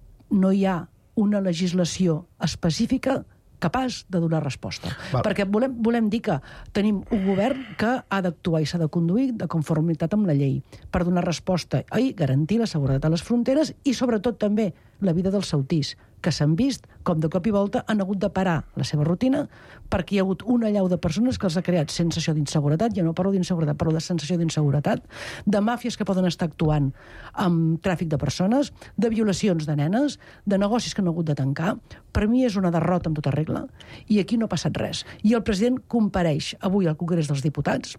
no hi ha una legislació específica capaç de donar resposta. Val. Perquè volem, volem dir que tenim un govern que ha d'actuar i s'ha de conduir de conformitat amb la llei per donar resposta i garantir la seguretat a les fronteres i, sobretot, també la vida dels sautís, que s'han vist com de cop i volta han hagut de parar la seva rutina perquè hi ha hagut una allau de persones que els ha creat sensació d'inseguretat, ja no parlo d'inseguretat, parlo de sensació d'inseguretat, de màfies que poden estar actuant amb tràfic de persones, de violacions de nenes, de negocis que han hagut de tancar. Per mi és una derrota amb tota regla, i aquí no ha passat res. I el president compareix avui al Congrés dels Diputats,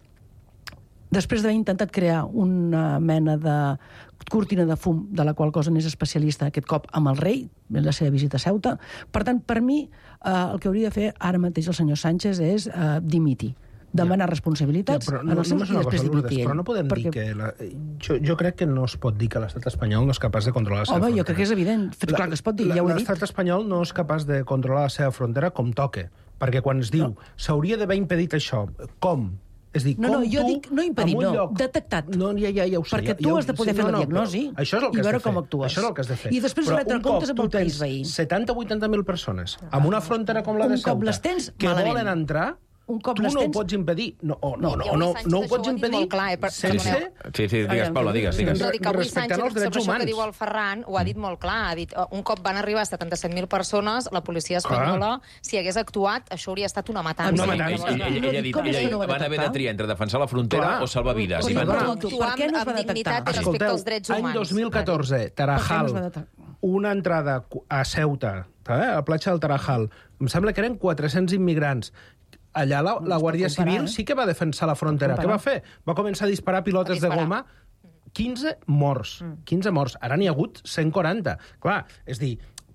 després d'haver intentat crear una mena de cortina de fum, de la qual cosa n'és especialista aquest cop amb el rei, en la seva visita a Ceuta. Per tant, per mi, eh, el que hauria de fer ara mateix el senyor Sánchez és eh, dimitir, demanar ja. responsabilitats ja, no, en els seus i després cosa, dimitir ell. Però no podem perquè... dir que... La... Jo, jo crec que no es pot dir que l'estat espanyol no és capaç de controlar la seva Home, frontera. jo crec que és evident. La, Clar que es pot dir, ja ho he dit. L'estat espanyol no és capaç de controlar la seva frontera com toque. Perquè quan es diu s'hauria d'haver impedit això, com? És dir, no, no, com jo tu, dic no impedit, no, lloc... detectat. No, ja, ja, ja ho sé. Perquè ja, tu ja, has de poder sí, fer no, la no, diagnosi això és el que i veure has de fer. com actues. Això és el que has de fer. I després retre comptes amb el país veí. setanta o vuitanta mil persones amb una frontera com la de Ceuta, un cop les tens, que malament. volen entrar, un cop tu les no tens... ho pots impedir. No, no, no, no, no, no, no ho pots impedir clar, eh, per, sense... Sí, sí, digues, Paula, digues, digues. No, dic que avui Respectant Sánchez, els drets sobre humans. això que diu el Ferran, ho ha dit molt clar. Ha dit, un cop van arribar setanta-set mil persones, la policia espanyola, clar. Si hagués actuat, això hauria estat una matança. No, ell, ell, ell, ell, ell ha dit, ell, ell, van haver de triar entre defensar la frontera clar. o salvar vides. I van actuar amb, amb dignitat i respecte als drets humans. Any dos mil catorze, Tarajal, una entrada a Ceuta, a la platja del Tarajal, em sembla que eren quatre-cents immigrants. Allà la, la Guàrdia Civil sí que va defensar la frontera. Què va fer? Va començar a disparar pilotes de goma. quinze morts. quinze morts. Ara n'hi ha hagut cent quaranta. Clar, és dir,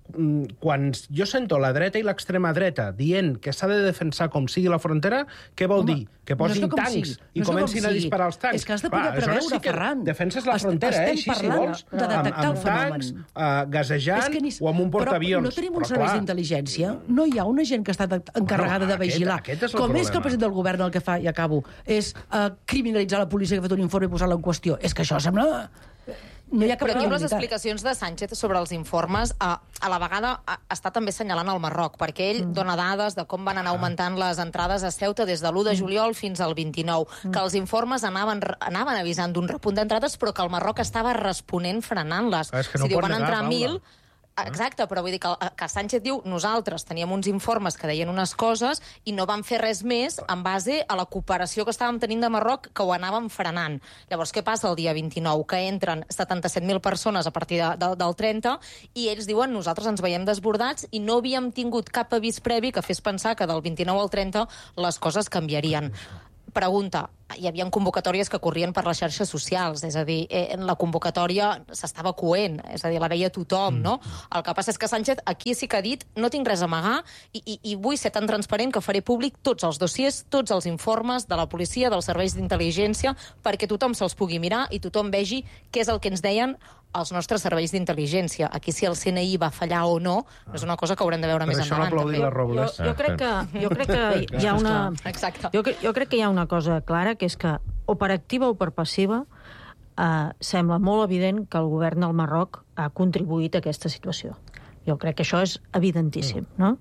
quan jo sento la dreta i l'extrema dreta dient que s'ha de defensar com sigui la frontera, què vol Home, dir? Que posin no tancs i no comencin a disparar els tancs. És que has de poder Clar, preveure, sí Ferran. Defenses la frontera, eh? Així, si vols, de detectar amb, amb tancs, uh, gasejant ni... o amb un portaavions. Però no tenim uns serveis d'intel·ligència? No hi ha una gent que està encarregada no, de vigilar. Aquest, aquest és com problema. És que el president del govern el que fa, i acabo, és uh, criminalitzar la policia que ha fet un informe i posar-la en qüestió. És que això sembla... No hi ha cap Però aquí les explicacions de Sánchez sobre els informes a, a la vegada a, està també assenyalant el Marroc, perquè ell mm. dona dades de com van anar augmentant les entrades a Ceuta des de l'u de juliol fins al vint-i-nou, mm. que els informes anaven, anaven avisant d'un repunt d'entrades, però que el Marroc estava responent frenant-les. Ah, és que no si diu, pot van negar, entrar Paula. mil... Exacte, però vull dir que, que Sánchez diu nosaltres teníem uns informes que deien unes coses i no vam fer res més en base a la cooperació que estàvem tenint de Marroc, que ho anàvem frenant. Llavors, què passa el dia vint-i-nou? Que entren setanta-set mil persones a partir de, de, del trenta i ells diuen nosaltres ens veiem desbordats i no havíem tingut cap avís previ que fes pensar que del vint-i-nou al trenta les coses canviarien. Pregunta, hi havia convocatòries que corrien per les xarxes socials, és a dir, eh, la convocatòria s'estava coent, és a dir, la veia tothom, no? El que passa és que Sánchez aquí sí que ha dit no tinc res a amagar i, i, i vull ser tan transparent que faré públic tots els dossiers, tots els informes de la policia, dels serveis d'intel·ligència, perquè tothom se'ls pugui mirar i tothom vegi què és el que ens deien els nostres serveis d'intel·ligència. Aquí si el C N I va fallar o no, és una cosa que haurem de veure per més endavant. Per això no jo, jo, crec que, jo crec que hi ha una... Exacte. Jo, jo crec que hi ha una cosa clara, que és que o per activa o per passiva eh, sembla molt evident que el govern del Marroc ha contribuït a aquesta situació. Jo crec que això és evidentíssim, no?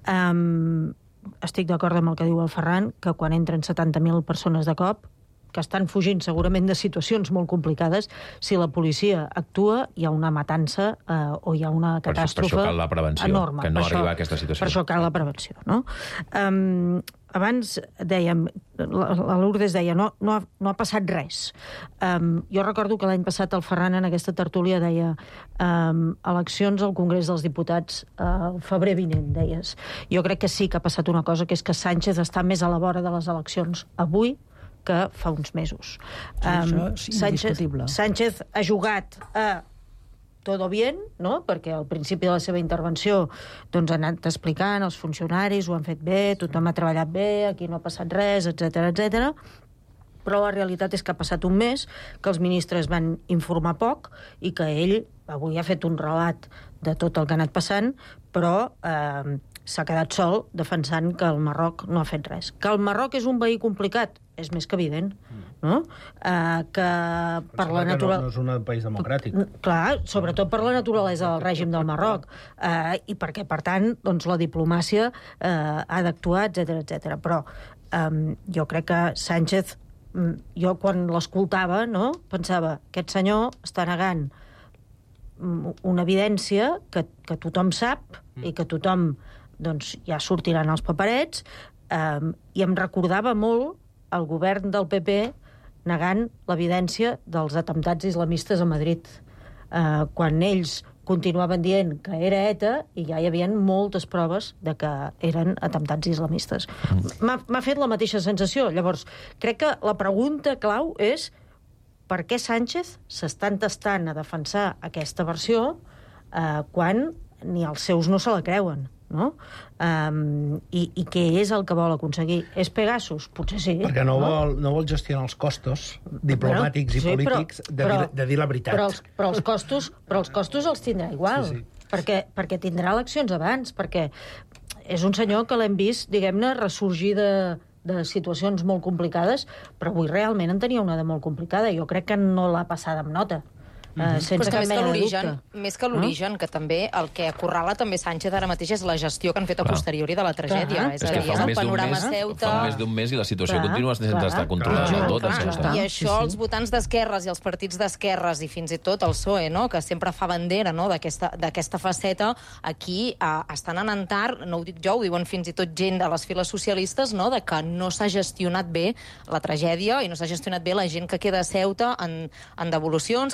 Um, estic d'acord amb el que diu el Ferran, que quan entren setanta mil persones de cop, que estan fugint segurament de situacions molt complicades, si la policia actua, hi ha una matança eh, o hi ha una catàstrofe per això cal la prevenció, enorme. que no per arriba això, a aquesta situació. Per això cal la prevenció, no? Um, abans dèiem, la, la Lourdes deia, no, no, ha, no ha passat res. Um, jo recordo que l'any passat el Ferran en aquesta tertúlia deia um, eleccions al Congrés dels Diputats uh, el febrer vinent, deies. Jo crec que sí que ha passat una cosa, que és que Sánchez està més a la vora de les eleccions avui que fa uns mesos. Sí, um, és Sánchez, Sánchez ha jugat a todo bien, no? Perquè al principi de la seva intervenció doncs, ha anat explicant, els funcionaris ho han fet bé, tothom ha treballat bé, aquí no ha passat res, etcètera, etcètera. Però la realitat és que ha passat un mes, que els ministres van informar poc i que ell avui ha fet un relat de tot el que ha anat passant, però eh, s'ha quedat sol defensant que el Marroc no ha fet res. Que el Marroc és un veí complicat, és més que evident, no? Eh, que per la natura... No, no és un país democràtic. Clar, sobretot per la naturalesa del règim del Marroc, eh, i perquè, per tant, doncs, la diplomàcia eh, ha d'actuar, etcètera, etcètera. Però eh, jo crec que Sánchez, jo quan l'escoltava, no?, pensava, aquest senyor està negant una evidència que, que tothom sap i que tothom doncs, ja sortiran els paperets, eh, i em recordava molt el govern del P P negant l'evidència dels atemptats islamistes a Madrid, eh, quan ells continuaven dient que era ETA i ja hi havia moltes proves de que eren atemptats islamistes. M'ha fet la mateixa sensació. Llavors, crec que la pregunta clau és per què Sánchez s'està entestant a defensar aquesta versió eh, quan ni els seus no se la creuen, no? Um, i, i què és el que vol aconseguir? És Pegasus? Potser sí. Perquè no, no? Vol, no vol gestionar els costos diplomàtics però, i polítics sí, però, de, dir, però, de dir la veritat. Però els, però, els costos, però els costos els tindrà igual, sí, sí. Perquè, perquè tindrà eleccions abans, perquè és un senyor que l'hem vist, diguem-ne, ressorgir de, de situacions molt complicades, però avui realment en tenia una de molt complicada. Jo crec que no l'ha passada amb nota. Uh, sense cap mena de dubte. Més que l'origen, que també el que acorrala també Sánchez ara mateix és la gestió que han fet a posteriori de la tragèdia. És, és a dir, és el panorama Ceuta... Fa més d'un mes i la situació clar, continua sense clar, estar controlada del tot. Clar, clar. I això els votants d'esquerres i els partits d'esquerres i fins i tot el P S O E, no?, que sempre fa bandera, no?, d'aquesta faceta, aquí eh, estan anant tard, no ho dic jo, ho diuen fins i tot gent de les files socialistes, no?, de que no s'ha gestionat bé la tragèdia i no s'ha gestionat bé la gent que queda a Ceuta en, en devolucions, que ja sabem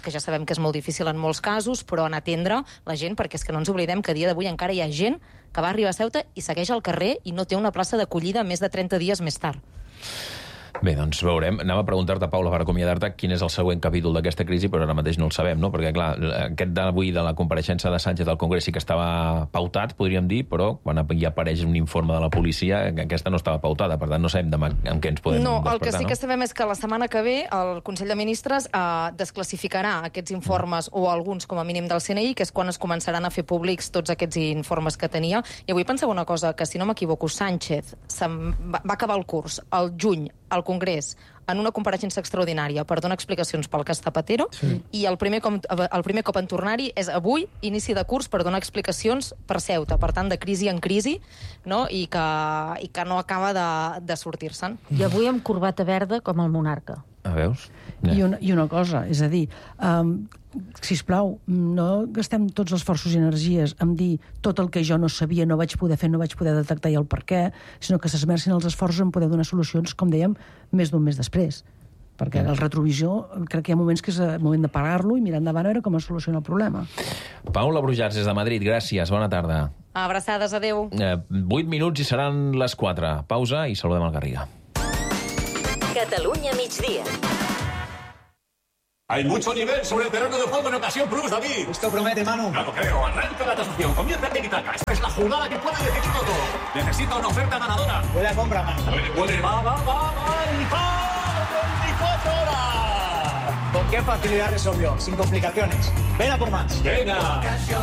que és molt difícil en molts casos, però en atendre la gent, perquè és que no ens oblidem que a dia d'avui encara hi ha gent que va arribar a Ceuta i segueix al carrer i no té una plaça d'acollida més de trenta dies més tard. Bé, doncs veurem. Anava a preguntar-te, Paula, per acomiadar-te, quin és el següent capítol d'aquesta crisi, però ara mateix no el sabem, no? Perquè, clar, aquest d'avui de la compareixença de Sánchez al Congrés sí que estava pautat, podríem dir, però quan ja apareix un informe de la policia, aquesta no estava pautada, per tant no sabem demà amb què ens podem no, despertar, no? El que sí que sabem és que la setmana que ve el Consell de Ministres eh, desclassificarà aquests informes, o alguns com a mínim del C N I, que és quan es començaran a fer públics tots aquests informes que tenia. I avui pensava una cosa, que si no m'equivoco, Sánchez va, va acabar el curs al juny al Congrés en una compareixença extraordinària per donar explicacions pel cas Zapatero, sí. I el primer, com, el primer cop en tornar-hi és avui, inici de curs, per donar explicacions per Ceuta, per tant, de crisi en crisi, no? I, que, i que no acaba de, de sortir-se'n. I avui amb corbata verda com el monarca. A veus? I una, I una cosa, és a dir, um, sisplau, no gastem tots els esforços i energies en dir tot el que jo no sabia, no vaig poder fer, no vaig poder detectar i el per què, sinó que s'esmercin els esforços en poder donar solucions, com dèiem, més d'un mes després. Perquè el retrovisor, crec que hi ha moments que és el moment de parar-lo i mirar endavant a veure com es soluciona el problema. Paula Brujats, des de Madrid, gràcies, bona tarda. Abraçades, adeu. Eh, vuit minuts i seran les quatre. Pausa i saludem al Garriga. Catalunya migdia. Hay mucho nivel sobre el terreno de juego en ocasión plus, David. Esto promete, Manu. No lo creo. Arranca la tasación. Comienza Tiki-Taka. Esta es la jugada que puede decidir todo. Necesita una oferta ganadora. Huele a compra, Manu. Puede, puede. Va, va, va, va. Y va. veinticuatro horas. ¿Con qué facilidad resolvió? Sin complicaciones. Ven a por más. Venga.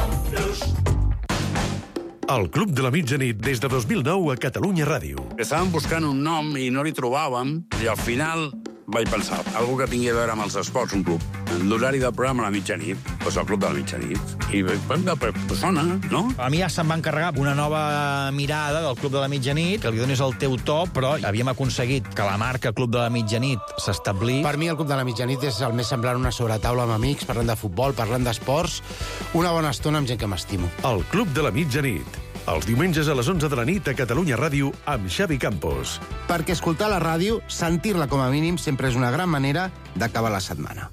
El Club de la Mitjanit des de dos mil nou a Catalunya Ràdio. Estàvem buscant un nom i no li trobàvem, i al final vaig pensar, algú que tingui a veure amb els esports, un club. L'horari del programa a la mitjanit, doncs el Club de la Mitjanit. I pues sona, no? A mi ja se'm va encarregar una nova mirada del Club de la Mitjanit, que li donis el teu to, però havíem aconseguit que la marca Club de la Mitjanit s'establís. Per mi el Club de la Mitjanit és el més semblant a una sobretaula amb amics, parlant de futbol, parlant d'esports, una bona estona amb gent que m'estimo. El Club de la Mitjanit. Els diumenges a les onze de la nit a Catalunya Ràdio amb Xavi Campos. Perquè escoltar la ràdio, sentir-la com a mínim, sempre és una gran manera d'acabar la setmana.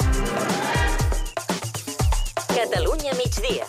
Catalunya migdia.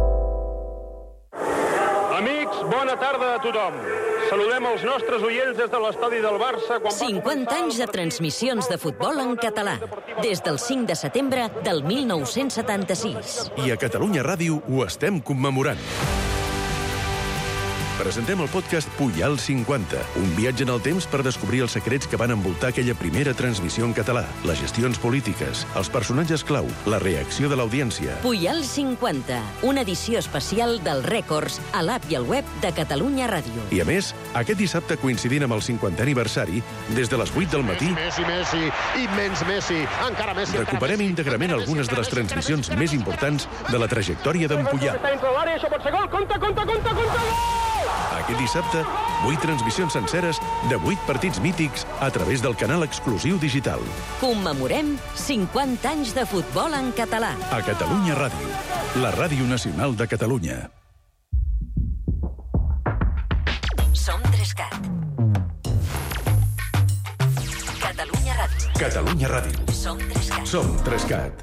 Amics, bona tarda a tothom. Saludem els nostres oients des de l'estadi del Barça. Quan cinquanta anys de transmissions de futbol en català. Des del cinc de setembre del mil nou-cents setanta-sis. I a Catalunya Ràdio ho estem commemorant. Presentem el podcast Pujal cinquanta, un viatge en el temps per descobrir els secrets que van envoltar aquella primera transmissió en català, les gestions polítiques, els personatges clau, la reacció de l'audiència. Pujal cinquanta, una edició especial dels rècords a l'app i al web de Catalunya Ràdio. I a més, aquest dissabte coincidint amb el cinquantè aniversari, des de les vuit del matí, Messi, Messi, immens Messi, encara Messi, recuperem íntegrament algunes de les transmissions més importants de la trajectòria d'en Pujal. Això pot ser gol, compte, compte, compte, compte, gol! Aquest dissabte, vuit transmissions senceres de vuit partits mítics a través del canal exclusiu digital. Commemorem cinquanta anys de futbol en català. A Catalunya Ràdio, la ràdio nacional de Catalunya. Som Trescat. Catalunya Ràdio. Catalunya Ràdio. Som Trescat. Som Trescat.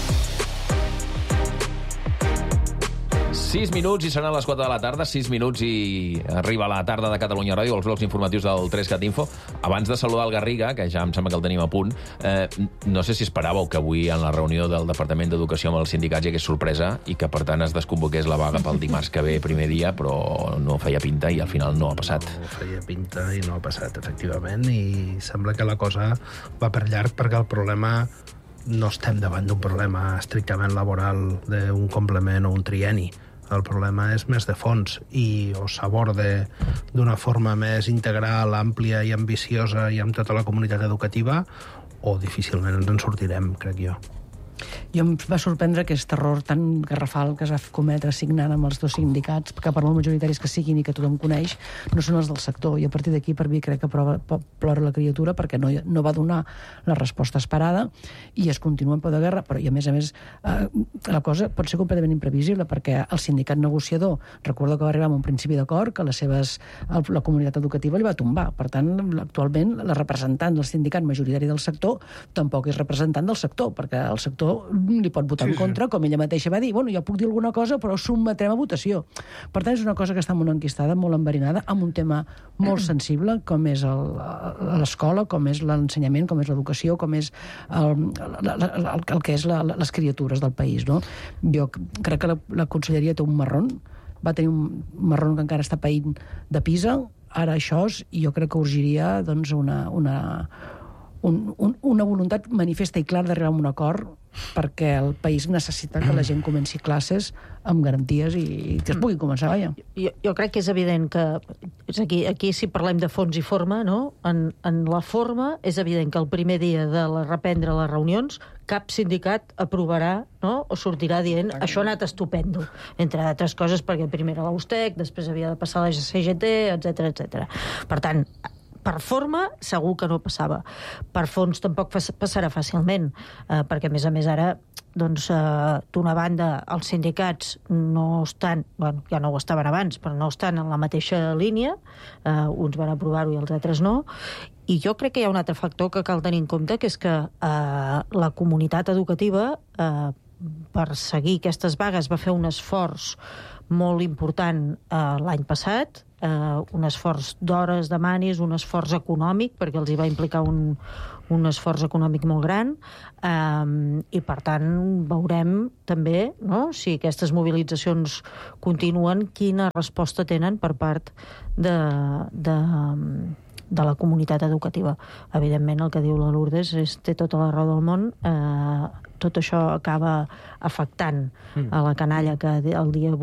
sis minuts i seran les quatre de la tarda, sis minuts i arriba la tarda de Catalunya Ràdio, els blocs informatius del Trescat Info. Abans de saludar el Garriga, que ja em sembla que el tenim a punt, eh, no sé si esperàveu que avui en la reunió del Departament d'Educació amb els sindicats hi hagués sorpresa i que per tant es desconvoqués la vaga pel dimarts que ve primer dia, però no feia pinta i al final no ha passat. No feia pinta i no ha passat, efectivament, i sembla que la cosa va per llarg perquè el problema no estem davant d'un problema estrictament laboral d'un complement o un trienni. El problema és més de fons i o s'aborde d'una forma més integral, àmplia i ambiciosa i amb tota la comunitat educativa o difícilment ens en sortirem, crec jo. Jo em va sorprendre aquest error tan garrafal que es va cometre signant amb els dos sindicats, que per molt majoritaris que siguin i que tothom coneix, no són els del sector. I a partir d'aquí, per mi, crec que prova, plora la criatura perquè no, no va donar la resposta esperada i es continua en peu de guerra. Però, i a més a més, eh, la cosa pot ser completament imprevisible perquè el sindicat negociador, recordo que va arribar amb un principi d'acord que les seves, la comunitat educativa li va tombar. Per tant, actualment, la representant del sindicat majoritari del sector tampoc és representant del sector, perquè el sector li pot votar sí, en contra, sí. Com ella mateixa va dir, bueno, jo puc dir alguna cosa, però sotmetrem a votació. Per tant, és una cosa que està molt enquistada, molt enverinada, amb un tema molt sensible, com és l'escola, com és l'ensenyament, com és l'educació, com és el, el, el, el que és la, les criatures del país, no? Jo crec que la, la conselleria té un marrón, va tenir un marrón que encara està païnt de Pisa, ara això, i jo crec que urgiria doncs, una, una, un, un, una voluntat manifesta i clara d'arribar a un acord perquè el país necessita que la gent comenci classes amb garanties i, i que es pugui començar, vaja. Jo, jo crec que és evident que és aquí, aquí si parlem de fons i forma, no? En, en la forma és evident que el primer dia de la, reprendre les reunions cap sindicat aprovarà, no? O sortirà dient això ha anat estupendo, entre altres coses perquè primer era l'Austec, després havia de passar la C G T, etcètera, etcètera. Per tant, per forma, segur que no passava. Per fons tampoc passarà fàcilment, eh, perquè, a més a més, ara, doncs, eh, d'una banda, els sindicats no estan, bueno, ja no ho estaven abans, però no estan en la mateixa línia, eh, uns van aprovar-ho i els altres no, i jo crec que hi ha un altre factor que cal tenir en compte, que és que eh, la comunitat educativa, eh, per seguir aquestes vagues, va fer un esforç molt important eh, l'any passat, eh, un esforç d'hores de manis, un esforç econòmic, perquè els hi va implicar un, un esforç econòmic molt gran, eh, i per tant veurem també, no?, si aquestes mobilitzacions continuen, quina resposta tenen per part de, de, de la comunitat educativa. Evidentment, el que diu la Lourdes és, té tota la raó del món, eh, tot això acaba afectant a la canalla que el dia